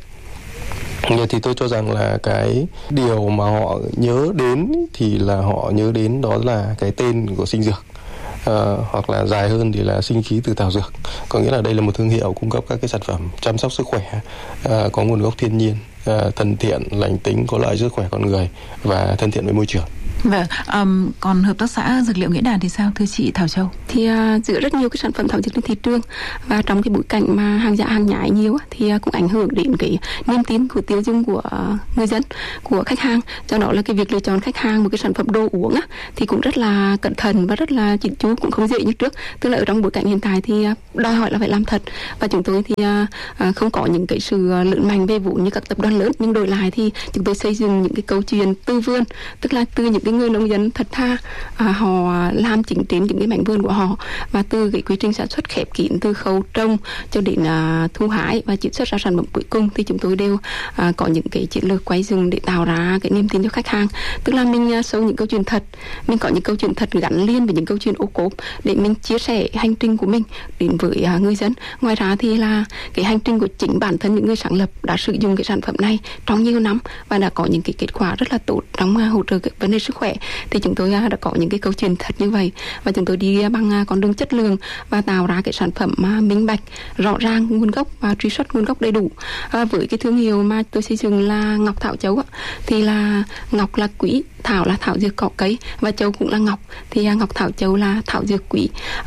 Thì tôi cho rằng là cái điều mà họ nhớ đến thì là họ nhớ đến đó là cái tên của Sinh Dược. À, hoặc là dài hơn thì là sinh khí từ thảo dược. Có nghĩa là đây là một thương hiệu cung cấp các cái sản phẩm chăm sóc sức khỏe à, có nguồn gốc thiên nhiên, à, thân thiện, lành tính, có lợi sức khỏe con người và thân thiện với môi trường. Vâng, um, còn hợp tác xã Dược liệu Nghĩa Đàn thì sao thưa chị Thảo Châu? Thì uh, giữa rất nhiều cái sản phẩm thảo dược trên thị trường và trong cái bối cảnh mà hàng giả hàng nhái nhiều thì uh, cũng ảnh hưởng đến cái niềm tin của tiêu dùng của uh, người dân, của khách hàng. Do đó là cái việc lựa chọn khách hàng một cái sản phẩm đồ uống á, thì cũng rất là cẩn thận và rất là chỉnh chú, cũng không dễ như trước. Tức là ở trong bối cảnh hiện tại thì uh, đòi hỏi là phải làm thật, và chúng tôi thì uh, uh, không có những cái sự lớn mạnh về vốn như các tập đoàn lớn, nhưng đổi lại thì chúng tôi xây dựng những cái câu chuyện từ vườn, tức là từ những cái người nông dân thật tha, à, họ làm chính trên những cái mảnh vườn của họ, và từ cái quy trình sản xuất khép kín từ khâu trồng cho đến à, thu hái và chiết xuất ra sản phẩm cuối cùng, thì chúng tôi đều à, có những cái chiến lược quay rừng để tạo ra cái niềm tin cho khách hàng. Tức là mình à, sâu những câu chuyện thật, mình có những câu chuyện thật gắn liền với những câu chuyện ô cốp để mình chia sẻ hành trình của mình đến với à, người dân. Ngoài ra thì là cái hành trình của chính bản thân những người sáng lập đã sử dụng cái sản phẩm này trong nhiều năm và đã có những cái kết quả rất là tốt trong à, hỗ trợ cái vấn đề sức khỏe. Thì chúng tôi đã có những cái câu chuyện thật như vậy, và chúng tôi đi bằng con đường chất lượng và tạo ra cái sản phẩm minh bạch, rõ ràng nguồn gốc và truy xuất nguồn gốc đầy đủ. À, với cái thương hiệu mà tôi xây dựng là Ngọc Thảo Châu thì là ngọc là quý, thảo là thảo dược cỏ cây, và châu cũng là ngọc, thì Ngọc Thảo Châu là thảo dược quý.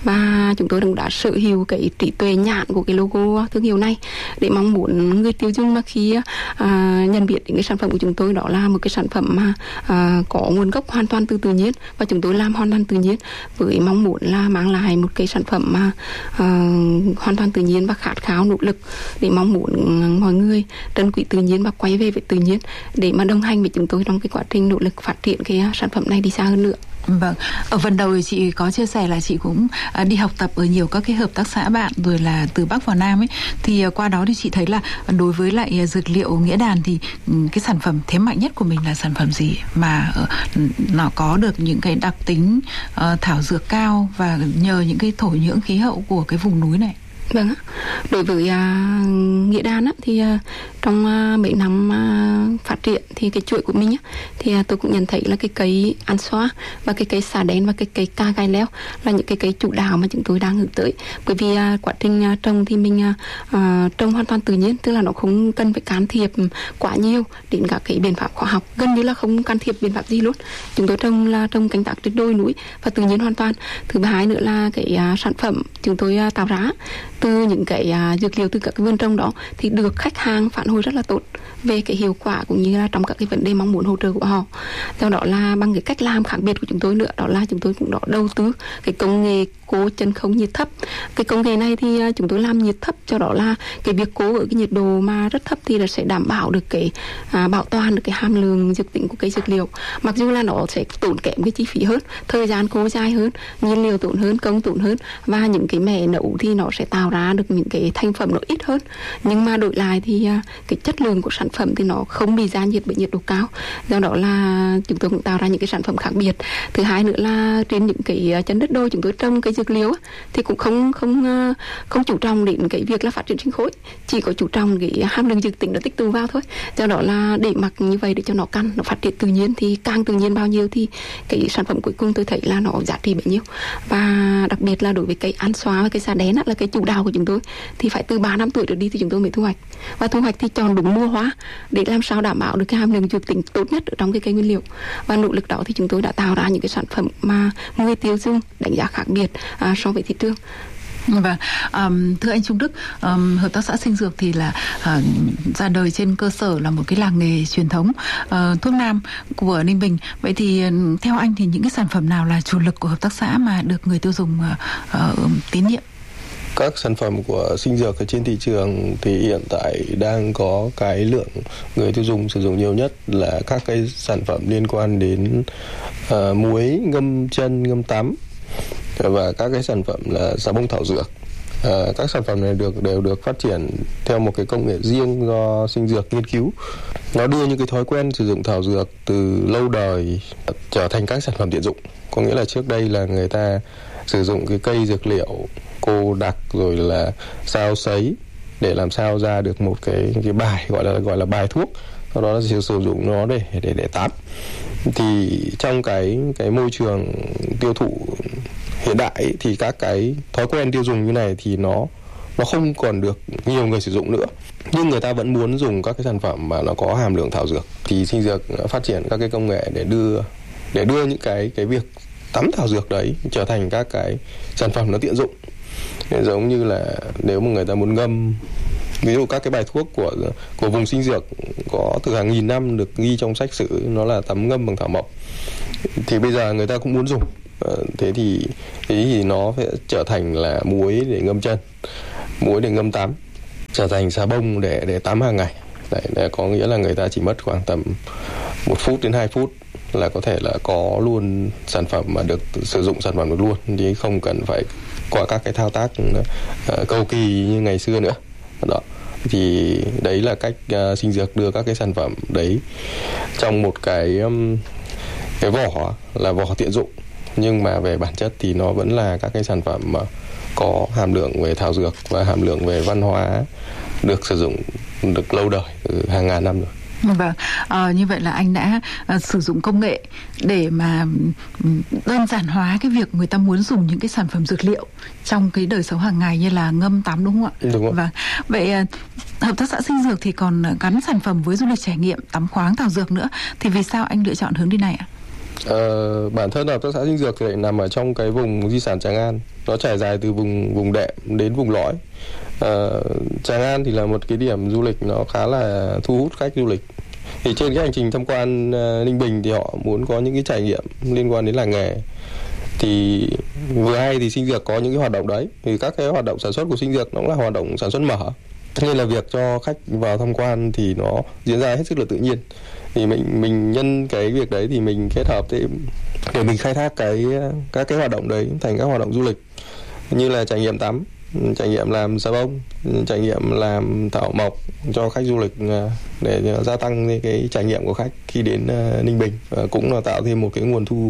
Và chúng tôi cũng đã sở hữu cái trí tuệ nhãn của cái logo thương hiệu này để mong muốn người tiêu dùng mà khi à, nhận biết những cái sản phẩm của chúng tôi đó là một cái sản phẩm mà à, có nguồn gốc hoàn toàn từ tự nhiên, và chúng tôi làm hoàn toàn tự nhiên với mong muốn là mang lại một cái sản phẩm mà uh, hoàn toàn tự nhiên và khát khao nỗ lực để mong muốn mọi người trân quý tự nhiên và quay về với tự nhiên để mà đồng hành với chúng tôi trong cái quá trình nỗ lực phát triển cái sản phẩm này đi xa hơn nữa. Vâng, ở phần đầu thì chị có chia sẻ là chị cũng à, đi học tập ở nhiều các cái hợp tác xã bạn rồi là từ Bắc vào Nam ấy, thì à, qua đó thì chị thấy là đối với lại à, dược liệu Nghĩa Đàn thì um, cái sản phẩm thế mạnh nhất của mình là sản phẩm gì mà uh, nó có được những cái đặc tính uh, thảo dược cao và nhờ những cái thổ nhưỡng khí hậu của cái vùng núi này? Vâng ạ. Đối với uh, Nghĩa Đàn á, thì uh, trong uh, mấy năm uh, phát triển thì cái chuỗi của mình á, thì uh, tôi cũng nhận thấy là cái cây ăn xoa và cái cây xà đen và cái cây ca gai leo là những cái cây chủ đạo mà chúng tôi đang hướng tới. Bởi vì uh, quá trình uh, trồng thì mình uh, uh, trồng hoàn toàn tự nhiên, tức là nó không cần phải can thiệp quá nhiều đến các cái biện pháp khoa học, gần như là không can thiệp biện pháp gì luôn. Chúng tôi trồng là trồng canh tác trên đồi núi và tự nhiên hoàn toàn. Thứ hai nữa là cái uh, sản phẩm chúng tôi uh, tạo ra từ những cái uh, dược liệu từ các cái vườn trồng đó thì được khách hàng phản hồi rất là tốt về cái hiệu quả cũng như là trong các cái vấn đề mong muốn hỗ trợ của họ. Do đó là bằng cái cách làm khác biệt của chúng tôi nữa, đó là chúng tôi cũng đã đầu tư cái công nghệ cố chân không nhiệt thấp. Cái công nghệ này thì uh, chúng tôi làm nhiệt thấp, cho đó là cái việc cố ở cái nhiệt độ mà rất thấp thì là sẽ đảm bảo được cái uh, bảo toàn được cái hàm lượng dược tính của cây dược liệu. Mặc dù là nó sẽ tốn kém cái chi phí hơn, thời gian cố dài hơn, nhiên liệu tốn hơn, công tốn hơn, và những cái mẻ nấu thì nó sẽ tạo ra được những cái thành phẩm nó ít hơn, nhưng mà đổi lại thì uh, cái chất lượng của sản phẩm thì nó không bị gia nhiệt bởi nhiệt độ cao. Do đó là chúng tôi cũng tạo ra những cái sản phẩm khác biệt. Thứ hai nữa là trên những cái chân đất đồi chúng tôi trồng cây dược liệu thì cũng không không không chủ trọng đến cái việc là phát triển sinh khối, chỉ có chủ trọng cái hàm lượng dược tính nó tích tụ vào thôi. Do đó là để mặc như vậy để cho nó căn, nó phát triển tự nhiên, thì càng tự nhiên bao nhiêu thì cái sản phẩm cuối cùng tôi thấy là nó giá trị bấy nhiêu. Và đặc biệt là đối với cây ăn xóa và cây xà đén là cái chủ đạo của chúng tôi, thì phải từ ba năm tuổi trở đi thì chúng tôi mới thu hoạch, và thu hoạch thì chọn đúng mùa hóa để làm sao đảm bảo được cái hàm lượng dược tính tốt nhất ở trong cái cây nguyên liệu. Và nỗ lực đó thì chúng tôi đã tạo ra những cái sản phẩm mà người tiêu dùng đánh giá khác biệt à, so với thị trường. Vâng, um, thưa anh Trung Đức, um, hợp tác xã Sinh Dược thì là uh, ra đời trên cơ sở là một cái làng nghề truyền thống uh, thuốc nam của Ninh Bình. Vậy thì uh, theo anh thì những cái sản phẩm nào là chủ lực của hợp tác xã mà được người tiêu dùng uh, uh, tín nhiệm? Các sản phẩm của Sinh Dược ở trên thị trường thì hiện tại đang có cái lượng người tiêu dùng sử dụng nhiều nhất là các cái sản phẩm liên quan đến uh, muối ngâm chân, ngâm tắm. và các cái sản phẩm là xà bông thảo dược. À, các sản phẩm này được đều được phát triển theo một cái công nghệ riêng do sinh dược nghiên cứu. Nó đưa những cái thói quen sử dụng thảo dược từ lâu đời trở thành các sản phẩm tiện dụng. Có nghĩa là trước đây là người ta sử dụng cái cây dược liệu cô đặc rồi là xao sấy để làm sao ra được một cái cái bài gọi là gọi là bài thuốc, sau đó là sử dụng nó để để để tắm. Thì trong cái cái môi trường tiêu thụ hiện đại ấy, thì các cái thói quen tiêu dùng như này thì nó nó không còn được nhiều người sử dụng nữa, nhưng người ta vẫn muốn dùng các cái sản phẩm mà nó có hàm lượng thảo dược. Thì sinh dược phát triển các cái công nghệ để đưa để đưa những cái cái việc tắm thảo dược đấy trở thành các cái sản phẩm nó tiện dụng. Giống như là nếu mà người ta muốn ngâm, ví dụ các cái bài thuốc của của vùng sinh dược có từ hàng nghìn năm được ghi trong sách sử, nó là tắm ngâm bằng thảo mộc, thì bây giờ người ta cũng muốn dùng. Thế thì thế thì nó sẽ trở thành là muối để ngâm chân, muối để ngâm tắm, trở thành xà bông để để tắm hàng ngày. Đấy, là có nghĩa là người ta chỉ mất khoảng tầm một phút đến hai phút là có thể là có luôn sản phẩm mà được sử dụng sản phẩm được luôn, chứ không cần phải qua các cái thao tác uh, cầu kỳ như ngày xưa nữa. Đó. Thì đấy là cách uh, sinh dược đưa các cái sản phẩm đấy trong một cái um, cái vỏ là vỏ tiện dụng, nhưng mà về bản chất thì nó vẫn là các cái sản phẩm mà có hàm lượng về thảo dược và hàm lượng về văn hóa được sử dụng được lâu đời, hàng ngàn năm rồi. Vâng, à, như vậy là anh đã à, sử dụng công nghệ để mà đơn giản hóa cái việc người ta muốn dùng những cái sản phẩm dược liệu trong cái đời sống hàng ngày như là ngâm tắm, đúng không ạ? Đúng rồi. Vâng. Vậy à, hợp tác xã sinh dược thì còn gắn sản phẩm với du lịch trải nghiệm, tắm khoáng, thảo dược nữa, thì vì sao anh lựa chọn hướng đi này ạ? Ờ, bản thân hợp tác xã sinh dược thì lại nằm ở trong cái vùng di sản Tràng An, nó trải dài từ vùng vùng đệm đến vùng lõi. Ờ, Tràng An thì là một cái điểm du lịch nó khá là thu hút khách du lịch. Thì trên cái hành trình tham quan uh, Ninh Bình thì họ muốn có những cái trải nghiệm liên quan đến làng nghề. Thì vừa hay thì sinh dược có những cái hoạt động đấy. Thì các cái hoạt động sản xuất của sinh dược nó cũng là hoạt động sản xuất mở, nên là việc cho khách vào tham quan thì nó diễn ra hết sức là tự nhiên. Thì mình mình nhân cái việc đấy thì mình kết hợp thêm để mình khai thác cái các cái hoạt động đấy thành các hoạt động du lịch, như là trải nghiệm tắm, trải nghiệm làm xà bông, trải nghiệm làm thảo mộc cho khách du lịch để gia tăng cái trải nghiệm của khách khi đến Ninh Bình, cũng là tạo thêm một cái nguồn thu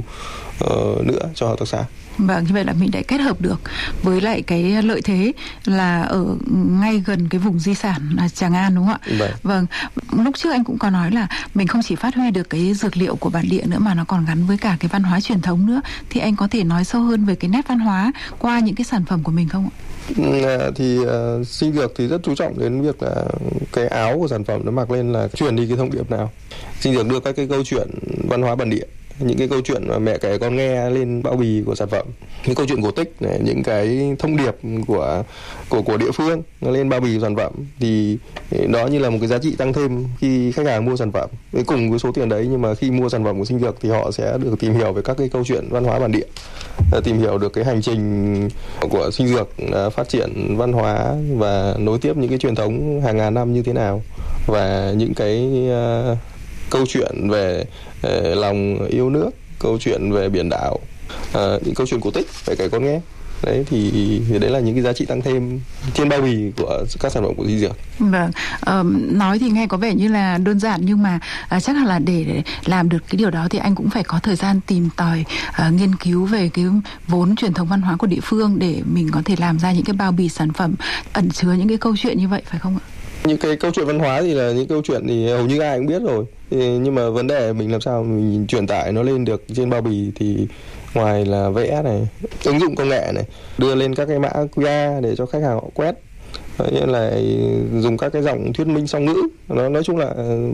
uh, nữa cho hợp tác xã. Vâng, như vậy là mình đã kết hợp được với lại cái lợi thế là ở ngay gần cái vùng di sản Tràng An, đúng không ạ? Vâng. Vâng, lúc trước anh cũng có nói là mình không chỉ phát huy được cái dược liệu của bản địa nữa mà nó còn gắn với cả cái văn hóa truyền thống nữa. Thì anh có thể nói sâu hơn về cái nét văn hóa qua những cái sản phẩm của mình không ạ? À, thì uh, sinh dược thì rất chú trọng đến việc là cái áo của sản phẩm nó mặc lên là truyền đi cái thông điệp nào. Sinh dược đưa các cái câu chuyện văn hóa bản địa, những cái câu chuyện mà mẹ kể con nghe lên bao bì của sản phẩm, những câu chuyện cổ tích này, những cái thông điệp của của của địa phương nó lên bao bì của sản phẩm, thì đó như là một cái giá trị tăng thêm khi khách hàng mua sản phẩm. Với cùng với số tiền đấy, nhưng mà khi mua sản phẩm của sinh dược thì họ sẽ được tìm hiểu về các cái câu chuyện văn hóa bản địa, tìm hiểu được cái hành trình của sinh dược phát triển văn hóa và nối tiếp những cái truyền thống hàng ngàn năm như thế nào, và những cái uh, câu chuyện về uh, lòng yêu nước, câu chuyện về biển đảo, uh, những câu chuyện cổ tích phải kể con nghe. Đấy thì, thì đấy là những cái giá trị tăng thêm trên bao bì của các sản phẩm của sinh dược. Vâng, uh, nói thì nghe có vẻ như là đơn giản, nhưng mà uh, chắc là để, để làm được cái điều đó thì anh cũng phải có thời gian tìm tòi, uh, nghiên cứu về cái vốn truyền thống văn hóa của địa phương để mình có thể làm ra những cái bao bì sản phẩm ẩn chứa những cái câu chuyện như vậy, phải không ạ? Những cái câu chuyện văn hóa thì là những câu chuyện thì hầu như ai cũng biết rồi, thì, nhưng mà vấn đề mình làm sao mình truyền tải nó lên được trên bao bì, thì ngoài là vẽ này, ứng dụng công nghệ này, đưa lên các cái mã quy rờ để cho khách hàng họ quét, như là dùng các cái dòng thuyết minh song ngữ, nó nói chung là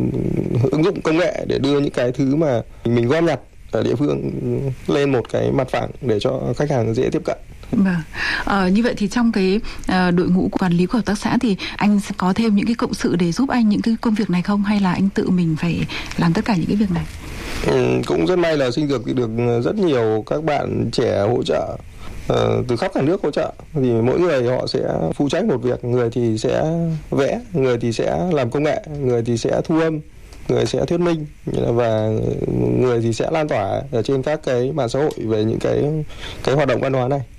ứng dụng công nghệ để đưa những cái thứ mà mình gom nhặt ở địa phương lên một cái mặt phẳng để cho khách hàng dễ tiếp cận. Vâng. Ờ, như vậy thì trong cái uh, đội ngũ quản lý của hợp tác xã thì anh sẽ có thêm những cái cộng sự để giúp anh những cái công việc này không, hay là anh tự mình phải làm tất cả những cái việc này? Ừ, cũng rất may là sinh dược thì được rất nhiều các bạn trẻ hỗ trợ, uh, từ khắp cả nước hỗ trợ. Thì mỗi người họ sẽ phụ trách một việc, người thì sẽ vẽ, người thì sẽ làm công nghệ, người thì sẽ thu âm, người sẽ thuyết minh và người thì sẽ lan tỏa ở trên các cái mạng xã hội về những cái cái hoạt động văn hóa này.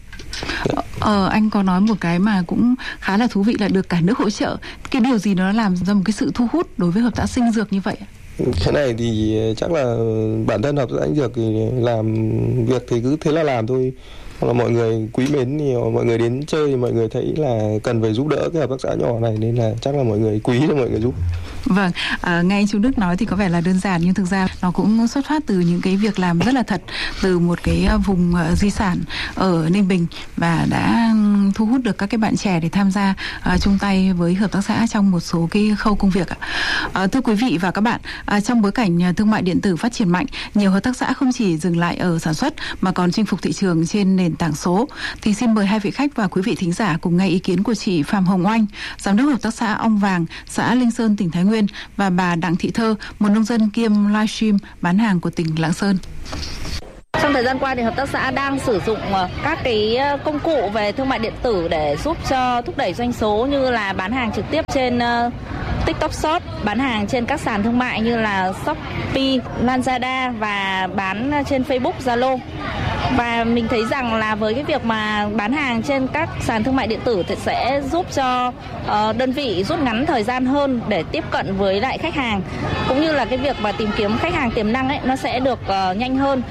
Ờ, anh có nói một cái mà cũng khá là thú vị là được cả nước hỗ trợ. Cái điều gì nó làm ra một cái sự thu hút đối với hợp tác sinh dược như vậy? Cái này thì chắc là bản thân hợp tác xã sinh dược thì làm việc thì cứ thế là làm thôi. Là mọi người quý mến thì mọi người đến chơi thì mọi người thấy là cần phải giúp đỡ cái hợp tác xã nhỏ này, nên là chắc là mọi người quý cho mọi người giúp. Vâng, à, nghe anh Trung Đức nói thì có vẻ là đơn giản nhưng thực ra nó cũng xuất phát từ những cái việc làm rất là thật, từ một cái vùng uh, di sản ở Ninh Bình và đã thu hút được các cái bạn trẻ để tham gia uh, chung tay với hợp tác xã trong một số cái khâu công việc ạ. Uh, thưa quý vị và các bạn, uh, trong bối cảnh thương mại điện tử phát triển mạnh, nhiều hợp tác xã không chỉ dừng lại ở sản xuất mà còn chinh phục thị trường trên nền tảng số. Thì xin mời hai vị khách và quý vị thính giả cùng nghe ý kiến của chị Phạm Hồng Oanh, giám đốc hợp tác xã Ong Vàng, xã Linh Sơn, tỉnh Thái Nguyên, và bà Đặng Thị Thơ, một nông dân kiêm livestream bán hàng của tỉnh Lạng Sơn. Trong thời gian qua thì hợp tác xã đang sử dụng các cái công cụ về thương mại điện tử để giúp cho thúc đẩy doanh số, như là bán hàng trực tiếp trên TikTok Shop, bán hàng trên các sàn thương mại như là Shopee, Lazada và bán trên Facebook, Zalo. Và mình thấy rằng là với cái việc mà bán hàng trên các sàn thương mại điện tử thì sẽ giúp cho uh, đơn vị rút ngắn thời gian hơn để tiếp cận với lại khách hàng, cũng như là cái việc mà tìm kiếm khách hàng tiềm năng ấy nó sẽ được uh, nhanh hơn.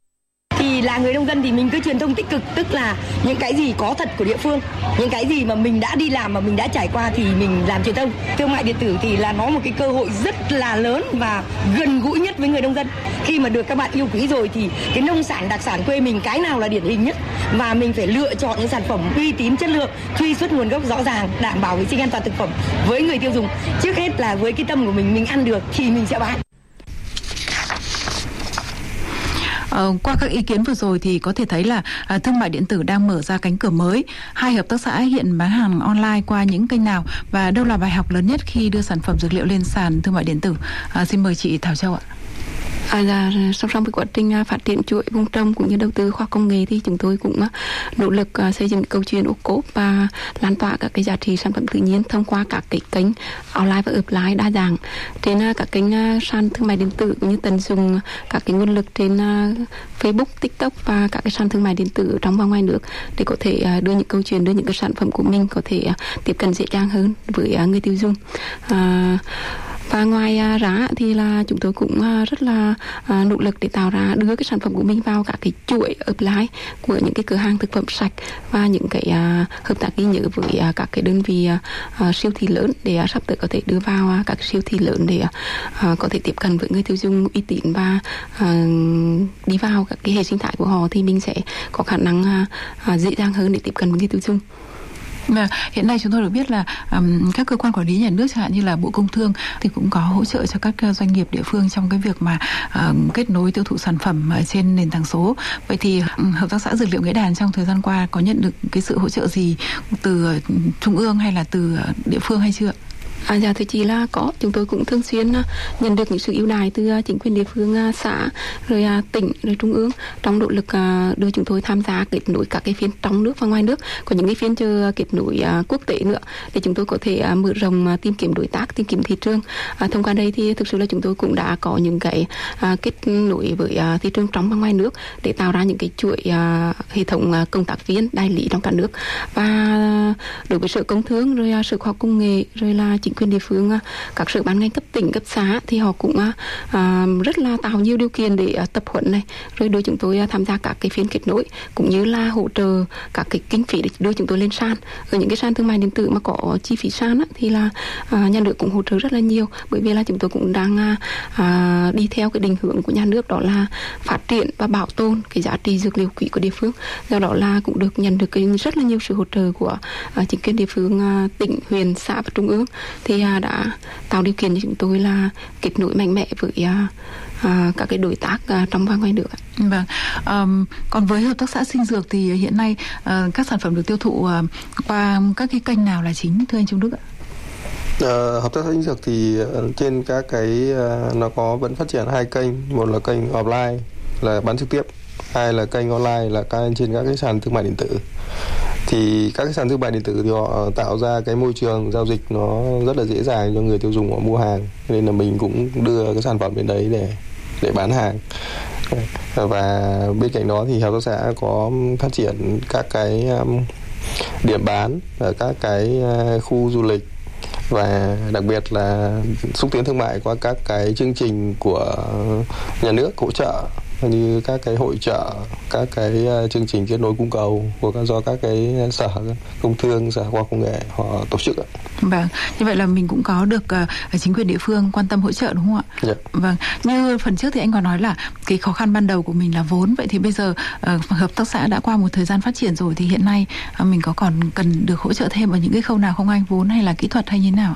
Thì là người nông dân thì mình cứ truyền thông tích cực, tức là những cái gì có thật của địa phương, những cái gì mà mình đã đi làm mà mình đã trải qua thì mình làm truyền thông. Thương mại điện tử thì là nó một cái cơ hội rất là lớn và gần gũi nhất với người nông dân. Khi mà được các bạn yêu quý rồi thì cái nông sản đặc sản quê mình cái nào là điển hình nhất, và mình phải lựa chọn những sản phẩm uy tín, chất lượng, truy xuất nguồn gốc rõ ràng, đảm bảo vệ sinh an toàn thực phẩm với người tiêu dùng. Trước hết là với cái tâm của mình, mình ăn được thì mình sẽ bán. Ờ, qua các ý kiến vừa rồi thì có thể thấy là à, thương mại điện tử đang mở ra cánh cửa mới. Hai hợp tác xã hiện bán hàng online qua những kênh nào và đâu là bài học lớn nhất khi đưa sản phẩm dược liệu lên sàn thương mại điện tử? À, xin mời chị Thảo Châu ạ. À, là song song với quá trình phát triển chuỗi vùng trồng cũng như đầu tư khoa công nghệ thì chúng tôi cũng nỗ lực xây dựng câu chuyện ô cốp và lan tỏa các cái giá trị sản phẩm tự nhiên thông qua các cái kênh online và offline đa dạng trên các kênh sàn thương mại điện tử, cũng như tận dụng các cái nguồn lực trên Facebook, TikTok và các cái sàn thương mại điện tử trong và ngoài nước để có thể đưa những câu chuyện, đưa những cái sản phẩm của mình có thể tiếp cận dễ dàng hơn với người tiêu dùng. À, Và ngoài uh, ra thì là chúng tôi cũng uh, rất là uh, nỗ lực để tạo ra, đưa cái sản phẩm của mình vào các cái chuỗi offline của những cái cửa hàng thực phẩm sạch và những cái uh, hợp tác ghi nhớ với uh, các cái đơn vị uh, uh, siêu thị lớn để uh, sắp tới có thể đưa vào uh, các siêu thị lớn để uh, có thể tiếp cận với người tiêu dùng uy tín và uh, đi vào các cái hệ sinh thái của họ, thì mình sẽ có khả năng uh, uh, dễ dàng hơn để tiếp cận với người tiêu dùng. Mà hiện nay chúng tôi được biết là um, các cơ quan quản lý nhà nước chẳng hạn như là Bộ Công Thương thì cũng có hỗ trợ cho các doanh nghiệp địa phương trong cái việc mà uh, kết nối tiêu thụ sản phẩm ở trên nền tảng số. Vậy thì um, hợp tác xã Dược liệu Nghĩa Đàn trong thời gian qua có nhận được cái sự hỗ trợ gì từ uh, trung ương hay là từ uh, địa phương hay chưa? À, dạ thưa chị là có, chúng tôi cũng thường xuyên uh, nhận được những sự ưu đãi từ uh, chính quyền địa phương, uh, xã, rồi uh, tỉnh, rồi trung ương trong nỗ lực uh, đưa chúng tôi tham gia kết nối các cái phiên trong nước và ngoài nước, có những cái phiên chờ kết nối uh, quốc tế nữa để chúng tôi có thể uh, mở rộng uh, tìm kiếm đối tác, tìm kiếm thị trường. Uh, thông qua đây thì thực sự là chúng tôi cũng đã có những cái uh, kết nối với uh, thị trường trong và ngoài nước để tạo ra những cái chuỗi uh, hệ thống uh, công tác viên đại lý trong cả nước. Và uh, đối với Sở Công Thương, rồi uh, Sở Khoa học Công nghệ, rồi là chính quyền địa phương, các sở ban ngành cấp tỉnh, cấp xã thì họ cũng à, rất là tạo nhiều điều kiện để à, tập huấn này, rồi đưa chúng tôi à, tham gia các cái phiên kết nối, cũng như là hỗ trợ các cái kinh phí để đưa chúng tôi lên sàn. Ở những cái sàn thương mại điện tử mà có chi phí sàn á, thì là à, nhà nước cũng hỗ trợ rất là nhiều, bởi vì là chúng tôi cũng đang à, à, đi theo cái định hướng của nhà nước, đó là phát triển và bảo tồn cái giá trị dược liệu quý của địa phương. Do đó là cũng được nhận được cái rất là nhiều sự hỗ trợ của à, chính quyền địa phương, à, tỉnh, huyện, xã và trung ương, thì à, đã tạo điều kiện cho chúng tôi là kết nối mạnh mẽ với à, à, các cái đối tác à, trong và ngoài nước. Vâng. Um, còn với hợp tác xã Sinh Dược thì hiện nay uh, các sản phẩm được tiêu thụ uh, qua các cái kênh nào là chính, thưa anh Trung Đức ạ? Uh, hợp tác xã Sinh Dược thì uh, trên các cái uh, nó có vẫn phát triển hai kênh, một là kênh offline là bán trực tiếp, hai là kênh online là các trên các cái sàn thương mại điện tử. Thì các cái sàn thương mại điện tử thì họ tạo ra cái môi trường giao dịch nó rất là dễ dàng cho người tiêu dùng họ mua hàng, nên là mình cũng đưa cái sản phẩm đến đấy để để bán hàng. Và bên cạnh đó thì hợp tác xã có phát triển các cái um, điểm bán ở các cái uh, khu du lịch, và đặc biệt là xúc tiến thương mại qua các cái chương trình của nhà nước hỗ trợ, như các cái hội chợ, các cái chương trình kết nối cung cầu của các do các cái sở công thương, sở khoa học công nghệ họ tổ chức. Vâng, như vậy là mình cũng có được uh, chính quyền địa phương quan tâm hỗ trợ đúng không ạ? Dạ. Vâng, như phần trước thì anh có nói là cái khó khăn ban đầu của mình là vốn, vậy thì bây giờ uh, hợp tác xã đã qua một thời gian phát triển rồi thì hiện nay uh, mình có còn cần được hỗ trợ thêm ở những cái khâu nào không anh, vốn hay là kỹ thuật hay như thế nào?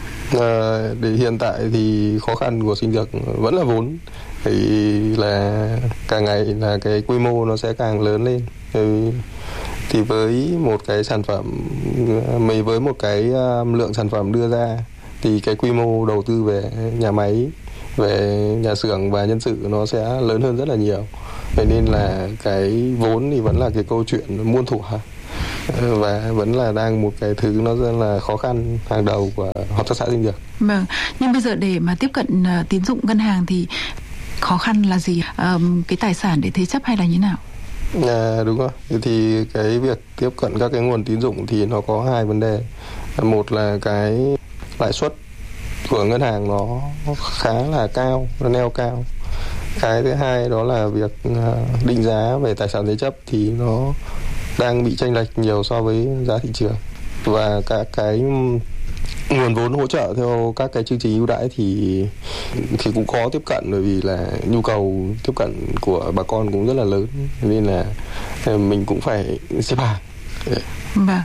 À, để hiện tại thì khó khăn của Sinh Dược vẫn là vốn, thì là càng ngày là cái quy mô nó sẽ càng lớn lên. Thì, thì với một cái sản phẩm, mình với một cái lượng sản phẩm đưa ra thì cái quy mô đầu tư về nhà máy, về nhà xưởng và nhân sự nó sẽ lớn hơn rất là nhiều. Vậy nên là cái vốn thì vẫn là cái câu chuyện muôn thuở, và vẫn là đang một cái thứ nó rất là khó khăn hàng đầu của hợp tác xã Sinh Dược. Vâng, nhưng bây giờ để mà tiếp cận uh, tín dụng ngân hàng thì khó khăn là gì? Um, cái tài sản để thế chấp hay là như nào? À, đúng rồi. Thì cái việc tiếp cận các cái nguồn tín dụng thì nó có hai vấn đề. Một là cái lãi suất của ngân hàng nó khá là cao, nó neo cao. Cái thứ hai đó là việc uh, định giá về tài sản thế chấp thì nó đang bị chênh lệch nhiều so với giá thị trường, và các cái nguồn vốn hỗ trợ theo các cái chương trình ưu đãi thì thì cũng khó tiếp cận, bởi vì là nhu cầu tiếp cận của bà con cũng rất là lớn, nên là mình cũng phải xếp hàng. Vâng,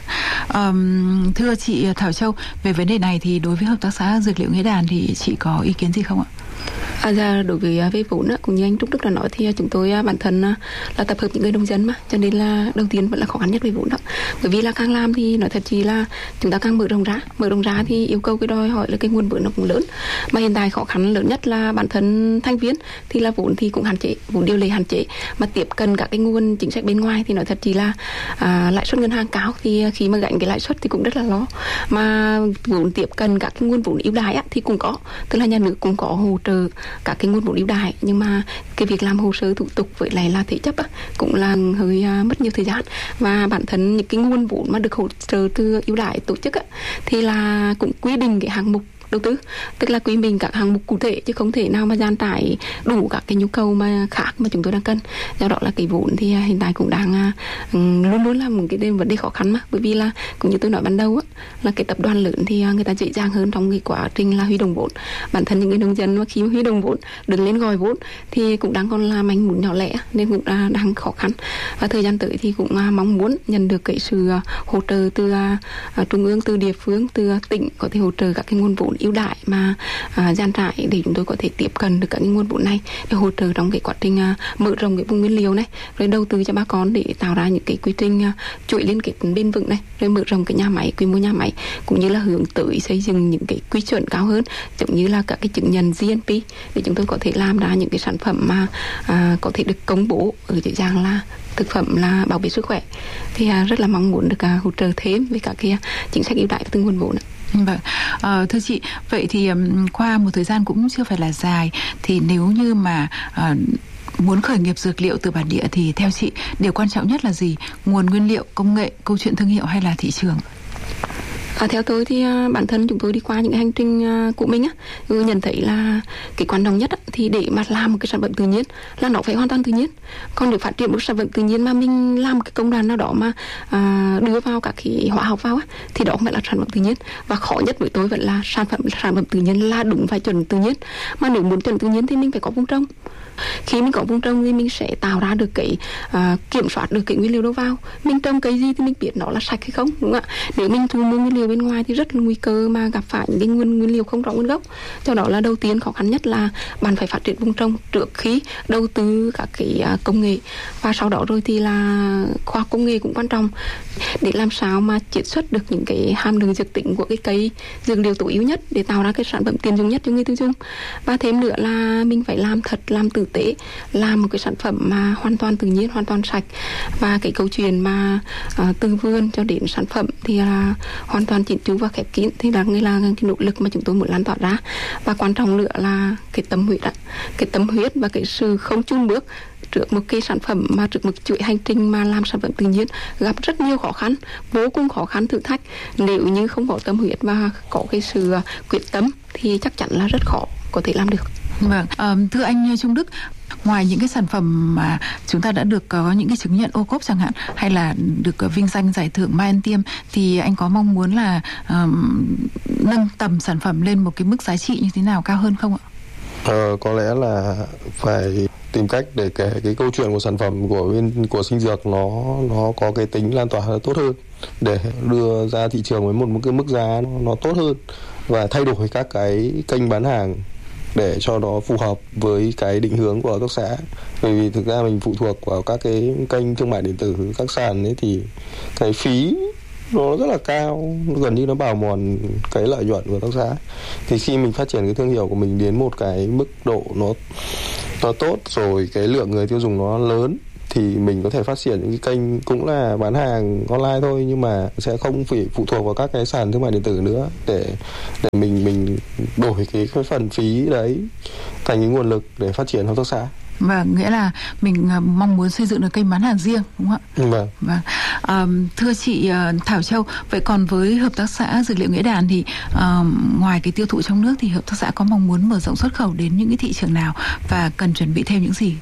um, thưa chị Thảo Châu, về vấn đề này thì đối với hợp tác xã Dược liệu Nghĩa Đàn thì chị có ý kiến gì không ạ? À, ra đối với về vốn á, cũng như anh Trúc Đức đã nói thì chúng tôi bản thân là tập hợp những người nông dân mà, cho nên là đầu tiên vẫn là khó khăn nhất về vốn đó. Bởi vì là càng làm thì nói thật chỉ là chúng ta càng mở rộng ra, mở rộng ra thì yêu cầu cái đòi hỏi là cái nguồn vốn nó cũng lớn. Mà hiện tại khó khăn lớn nhất là bản thân thành viên thì là vốn thì cũng hạn chế, vốn điều lệ hạn chế, mà tiếp cận các cái nguồn chính sách bên ngoài thì nói thật chỉ là à, lãi suất ngân hàng cao, thì khi mà gánh cái lãi suất thì cũng rất là lo. Mà vốn tiếp cận các cái nguồn vốn ưu đãi á, thì cũng có, tức là nhà nước cũng có hỗ trợ các cái nguồn vốn ưu đãi, nhưng mà cái việc làm hồ sơ thủ tục với lại là thế chấp á, cũng là hơi uh, mất nhiều thời gian. Và bản thân những cái nguồn vốn mà được hỗ trợ từ ưu đãi tổ chức á, thì là cũng quy định cái hạng mục đầu tư, tức là quy định các hạng mục cụ thể, chứ không thể nào mà dàn trải đủ các cái nhu cầu mà khác mà chúng tôi đang cần. Do đó là cái vốn thì hiện tại cũng đang uh, luôn luôn là một cái vấn đề khó khăn mà, bởi vì là cũng như tôi nói ban đầu á, là cái tập đoàn lớn thì người ta dễ dàng hơn trong cái quá trình là huy động vốn. Bản thân những người nông dân mà khi huy động vốn, đứng lên gọi vốn thì cũng đang còn là manh mún nhỏ lẻ, nên cũng uh, đang khó khăn. Và thời gian tới thì cũng uh, mong muốn nhận được cái sự uh, hỗ trợ từ uh, trung ương, từ địa phương, từ uh, tỉnh, có thể hỗ trợ các cái nguồn vốn ưu đãi mà à, dàn trải để chúng tôi có thể tiếp cận được các cái nguồn vốn này để hỗ trợ trong cái quá trình à, mở rộng cái vùng nguyên liệu này, rồi đầu tư cho bà con để tạo ra những cái quy trình à, chuỗi liên kết bền vững này, rồi mở rộng cái nhà máy, quy mô nhà máy, cũng như là hướng tới xây dựng những cái quy chuẩn cao hơn, giống như là các cái chứng nhận giê en pê, để chúng tôi có thể làm ra những cái sản phẩm mà à, có thể được công bố ở dưới dạng là thực phẩm là bảo vệ sức khỏe. Thì à, rất là mong muốn được à, hỗ trợ thêm với các cái chính sách ưu đãi từ nguồn vốn. Vâng, à, thưa chị, vậy thì um, qua một thời gian cũng chưa phải là dài, thì nếu như mà uh, muốn khởi nghiệp dược liệu từ bản địa thì theo chị điều quan trọng nhất là gì? Nguồn nguyên liệu, công nghệ, câu chuyện thương hiệu hay là thị trường? À, theo tôi thì uh, bản thân chúng tôi đi qua những cái hành trình uh, của mình á, nhận thấy là cái quan trọng nhất á, thì để mà làm một cái sản phẩm tự nhiên là nó phải hoàn toàn tự nhiên. Còn để phát triển một sản phẩm tự nhiên mà mình làm một cái công đoạn nào đó mà uh, đưa vào các cái hóa học vào á, thì đó không phải là sản phẩm tự nhiên. Và khó nhất với tôi vẫn là sản phẩm sản phẩm tự nhiên là đúng phải chuẩn tự nhiên. Mà nếu muốn chuẩn tự nhiên thì mình phải có vùng trồng. Khi mình có vùng trồng thì mình sẽ tạo ra được cái uh, kiểm soát được cái nguyên liệu đâu vào. Mình trồng cây gì thì mình biết nó là sạch hay không, đúng không ạ? Nếu mình thu mua nguyên liệu liệu bên ngoài thì rất là nguy cơ mà gặp phải những cái nguyên nguyên liệu không rõ nguồn gốc. Do đó là đầu tiên khó khăn nhất là bạn phải phát triển vùng trồng trước khi đầu tư các cái công nghệ, và sau đó rồi thì là khoa học công nghệ cũng quan trọng để làm sao mà chiết xuất được những cái hàm lượng dược tính của cái cây dược liệu tối ưu nhất để tạo ra cái sản phẩm tiền dùng nhất cho người tiêu dùng. Và thêm nữa là mình phải làm thật, làm tử tế, làm một cái sản phẩm mà hoàn toàn tự nhiên, hoàn toàn sạch. Và cái câu chuyện mà uh, từ vườn cho đến sản phẩm thì là hoàn toàn chỉnh chu và khép kín, thì là nghĩa là cái nỗ lực mà chúng tôi muốn lan tỏa ra. Và quan trọng nữa là cái tâm huyết, cái tâm huyết và cái sự không chùn bước trước một cái sản phẩm mà trước một chuỗi hành trình mà làm sản phẩm tự nhiên gặp rất nhiều khó khăn, vô cùng khó khăn, thử thách. Nếu như không có tâm huyết và có cái sự quyết tâm thì chắc chắn là rất khó có thể làm được. Vâng, à, thưa anh Trung Đức, ngoài những cái sản phẩm mà chúng ta đã được có những cái chứng nhận ô cốp chẳng hạn, hay là được vinh danh giải thưởng Mai Anh Tiêm, thì anh có mong muốn là um, nâng tầm sản phẩm lên một cái mức giá trị như thế nào cao hơn không ạ? Ờ, có lẽ là phải tìm cách để kể cái câu chuyện của sản phẩm của bên của sinh dược nó nó có cái tính lan tỏa tốt hơn, để đưa ra thị trường với một, một cái mức giá nó, nó tốt hơn, và thay đổi các cái kênh bán hàng để cho nó phù hợp với cái định hướng của hợp tác xã. Bởi vì thực ra mình phụ thuộc vào các cái kênh thương mại điện tử, các sàn ấy, thì cái phí nó rất là cao, gần như nó bào mòn cái lợi nhuận của hợp tác xã. Thì khi mình phát triển cái thương hiệu của mình đến một cái mức độ nó nó tốt rồi, cái lượng người tiêu dùng nó lớn, thì mình có thể phát triển những cái kênh cũng là bán hàng online thôi, nhưng mà sẽ không phải phụ thuộc vào các cái sàn thương mại điện tử nữa, để để mình mình đổi cái, cái phần phí đấy thành cái nguồn lực để phát triển hợp tác xã. Và nghĩa là mình mong muốn xây dựng được kênh bán hàng riêng, đúng không ạ? Vâng. Vâng. À, thưa chị Thảo Châu, vậy còn với hợp tác xã Dược liệu Nghĩa Đàn thì à, ngoài cái tiêu thụ trong nước thì hợp tác xã có mong muốn mở rộng xuất khẩu đến những cái thị trường nào và cần chuẩn bị thêm những gì?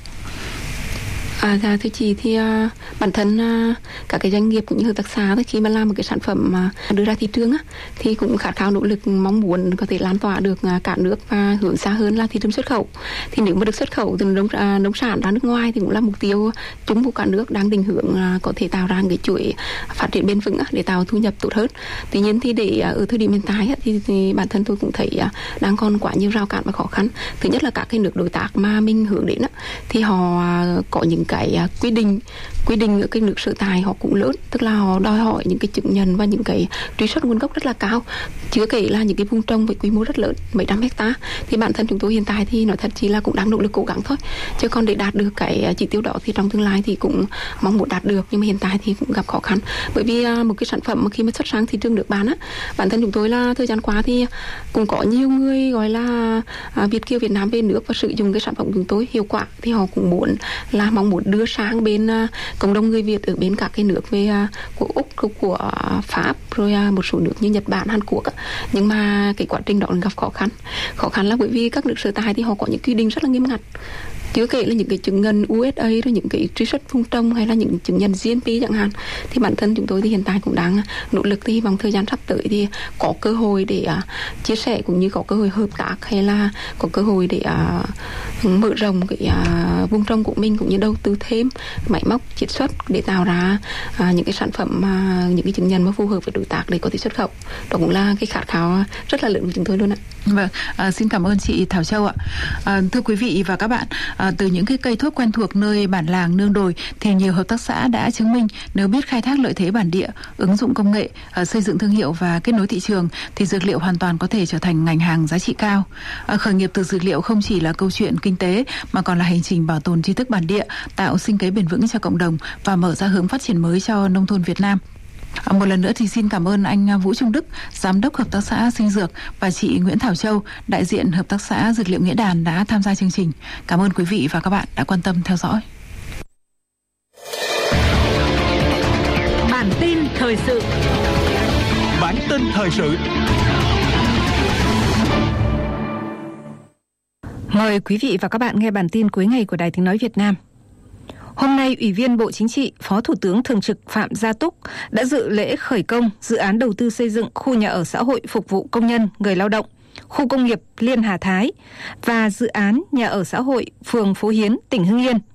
À, dạ, thưa chị thì uh, bản thân uh, các cái doanh nghiệp cũng như hợp tác xã thì khi mà làm một cái sản phẩm mà uh, đưa ra thị trường á, thì cũng khát khao nỗ lực mong muốn có thể lan tỏa được uh, cả nước và hướng xa hơn là thị trường xuất khẩu. Thì nếu mà được xuất khẩu từ nông, uh, nông sản ra nước ngoài thì cũng là mục tiêu chung của cả nước đang định hướng uh, có thể tạo ra cái chuỗi phát triển bền vững uh, để tạo thu nhập tốt hơn. Tuy nhiên thì để uh, ở thời điểm hiện tại uh, thì, thì bản thân tôi cũng thấy uh, đang còn quá nhiều rào cản và khó khăn. Thứ nhất là các cái nước đối tác mà mình hướng đến uh, thì họ uh, có những cái uh, quy định quy định ở cái nước sở tại họ cũng lớn, tức là họ đòi hỏi những cái chứng nhận và những cái truy xuất nguồn gốc rất là cao, chưa kể là những cái vùng trồng với quy mô rất lớn, mấy trăm hecta. Thì bản thân chúng tôi hiện tại thì nói thật chỉ là cũng đang nỗ lực cố gắng thôi, chứ còn để đạt được cái chỉ tiêu đó thì trong tương lai thì cũng mong muốn đạt được, nhưng mà hiện tại thì cũng gặp khó khăn. Bởi vì uh, một cái sản phẩm mà khi mà xuất sang thị trường nước bán á, bản thân chúng tôi là thời gian qua thì cũng có nhiều người gọi là uh, Việt kiều Việt Nam về nước và sử dụng cái sản phẩm của chúng tôi hiệu quả, thì họ cũng muốn là mong muốn đưa sang bên uh, cộng đồng người Việt ở bên các cái nước về uh, của Úc, của uh, Pháp, rồi uh, một số nước như Nhật Bản, Hàn Quốc uh. Nhưng mà cái quá trình đó gặp khó khăn khó khăn là bởi vì các nước sở tại thì họ có những quy định rất là nghiêm ngặt, chưa kể là những cái chứng nhận u ét a, rồi những cái truy xuất vùng trồng, hay là những chứng nhận giê en pê chẳng hạn. Thì bản thân chúng tôi thì hiện tại cũng đang nỗ lực, thì vòng thời gian sắp tới thì có cơ hội để uh, chia sẻ cũng như có cơ hội hợp tác, hay là có cơ hội để uh, mở rộng cái uh, vùng trồng của mình, cũng như đầu tư thêm máy móc chiết xuất để tạo ra uh, những cái sản phẩm uh, những cái chứng nhận mà phù hợp với đối tác để có thể xuất khẩu. Đó cũng là cái khát khao rất là lớn của chúng tôi luôn ạ. Vâng, à, xin cảm ơn chị Thảo Châu ạ. À, thưa quý vị và các bạn, à, từ những cái cây thuốc quen thuộc nơi bản làng nương đồi thì nhiều hợp tác xã đã chứng minh nếu biết khai thác lợi thế bản địa, ứng dụng công nghệ, à, xây dựng thương hiệu và kết nối thị trường thì dược liệu hoàn toàn có thể trở thành ngành hàng giá trị cao. À, khởi nghiệp từ dược liệu không chỉ là câu chuyện kinh tế mà còn là hành trình bảo tồn tri thức bản địa, tạo sinh kế bền vững cho cộng đồng và mở ra hướng phát triển mới cho nông thôn Việt Nam. À, một lần nữa thì xin cảm ơn anh Vũ Trung Đức, Giám đốc Hợp tác xã Sinh Dược, và chị Nguyễn Thảo Châu, đại diện Hợp tác xã Dược liệu Nghĩa Đàn đã tham gia chương trình. Cảm ơn quý vị và các bạn đã quan tâm theo dõi. Bản tin thời sự. Bản tin thời sự. Mời quý vị và các bạn nghe bản tin cuối ngày của Đài Tiếng nói Việt Nam. Hôm nay, Ủy viên Bộ Chính trị, Phó Thủ tướng Thường trực Phạm Gia Túc đã dự lễ khởi công dự án đầu tư xây dựng khu nhà ở xã hội phục vụ công nhân, người lao động, khu công nghiệp Liên Hà Thái và dự án nhà ở xã hội phường Phú Hiến, tỉnh Hưng Yên.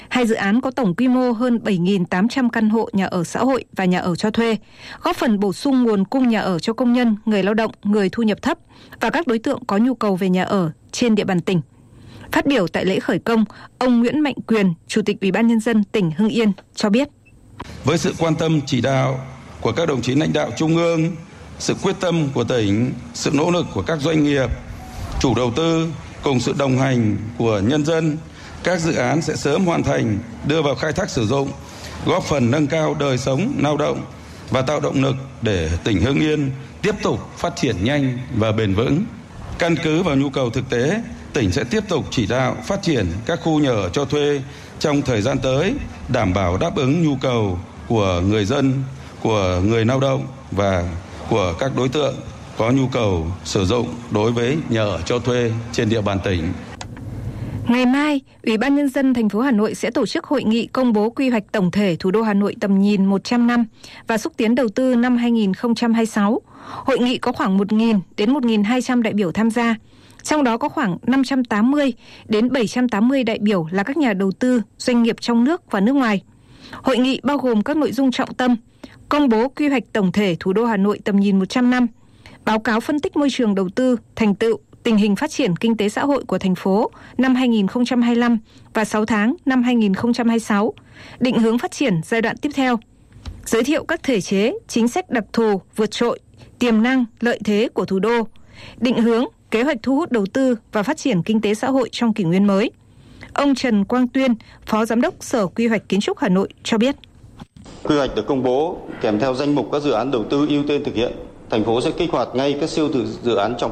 Hai dự án có tổng quy mô hơn bảy nghìn tám trăm căn hộ nhà ở xã hội và nhà ở cho thuê, góp phần bổ sung nguồn cung nhà ở cho công nhân, người lao động, người thu nhập thấp và các đối tượng có nhu cầu về nhà ở trên địa bàn tỉnh. Phát biểu tại lễ khởi công, ông Nguyễn Mạnh Quyền, Chủ tịch Ủy ban Nhân dân tỉnh Hưng Yên cho biết. Với sự quan tâm chỉ đạo của các đồng chí lãnh đạo trung ương, sự quyết tâm của tỉnh, sự nỗ lực của các doanh nghiệp, chủ đầu tư cùng sự đồng hành của nhân dân, các dự án sẽ sớm hoàn thành, đưa vào khai thác sử dụng, góp phần nâng cao đời sống lao động và tạo động lực để tỉnh Hưng Yên tiếp tục phát triển nhanh và bền vững. Căn cứ vào nhu cầu thực tế, tỉnh sẽ tiếp tục chỉ đạo phát triển các khu nhà ở cho thuê trong thời gian tới, đảm bảo đáp ứng nhu cầu của người dân, của người lao động và của các đối tượng có nhu cầu sử dụng đối với nhà ở cho thuê trên địa bàn tỉnh. Ngày mai, Ủy ban Nhân dân thành phố Hà Nội sẽ tổ chức hội nghị công bố quy hoạch tổng thể thủ đô Hà Nội tầm nhìn một trăm năm và xúc tiến đầu tư năm hai nghìn không trăm hai mươi sáu. Hội nghị có khoảng một nghìn đến một nghìn hai trăm đại biểu tham gia, trong đó có khoảng năm trăm tám mươi đến bảy trăm tám mươi đại biểu là các nhà đầu tư, doanh nghiệp trong nước và nước ngoài. Hội nghị bao gồm các nội dung trọng tâm: công bố quy hoạch tổng thể thủ đô Hà Nội tầm nhìn một trăm năm, báo cáo phân tích môi trường đầu tư, thành tựu, tình hình phát triển kinh tế xã hội của thành phố năm hai nghìn không trăm hai mươi lăm và sáu tháng năm hai nghìn không trăm hai mươi sáu, định hướng phát triển giai đoạn tiếp theo, giới thiệu các thể chế, chính sách đặc thù, vượt trội, tiềm năng, lợi thế của thủ đô, định hướng, kế hoạch thu hút đầu tư và phát triển kinh tế xã hội trong kỷ nguyên mới. Ông Trần Quang Tuyên, Phó Giám đốc Sở Quy hoạch Kiến trúc Hà Nội cho biết. Quy hoạch được công bố kèm theo danh mục các dự án đầu tư ưu tiên thực hiện. Thành phố sẽ kích hoạt ngay các siêu dự án trọng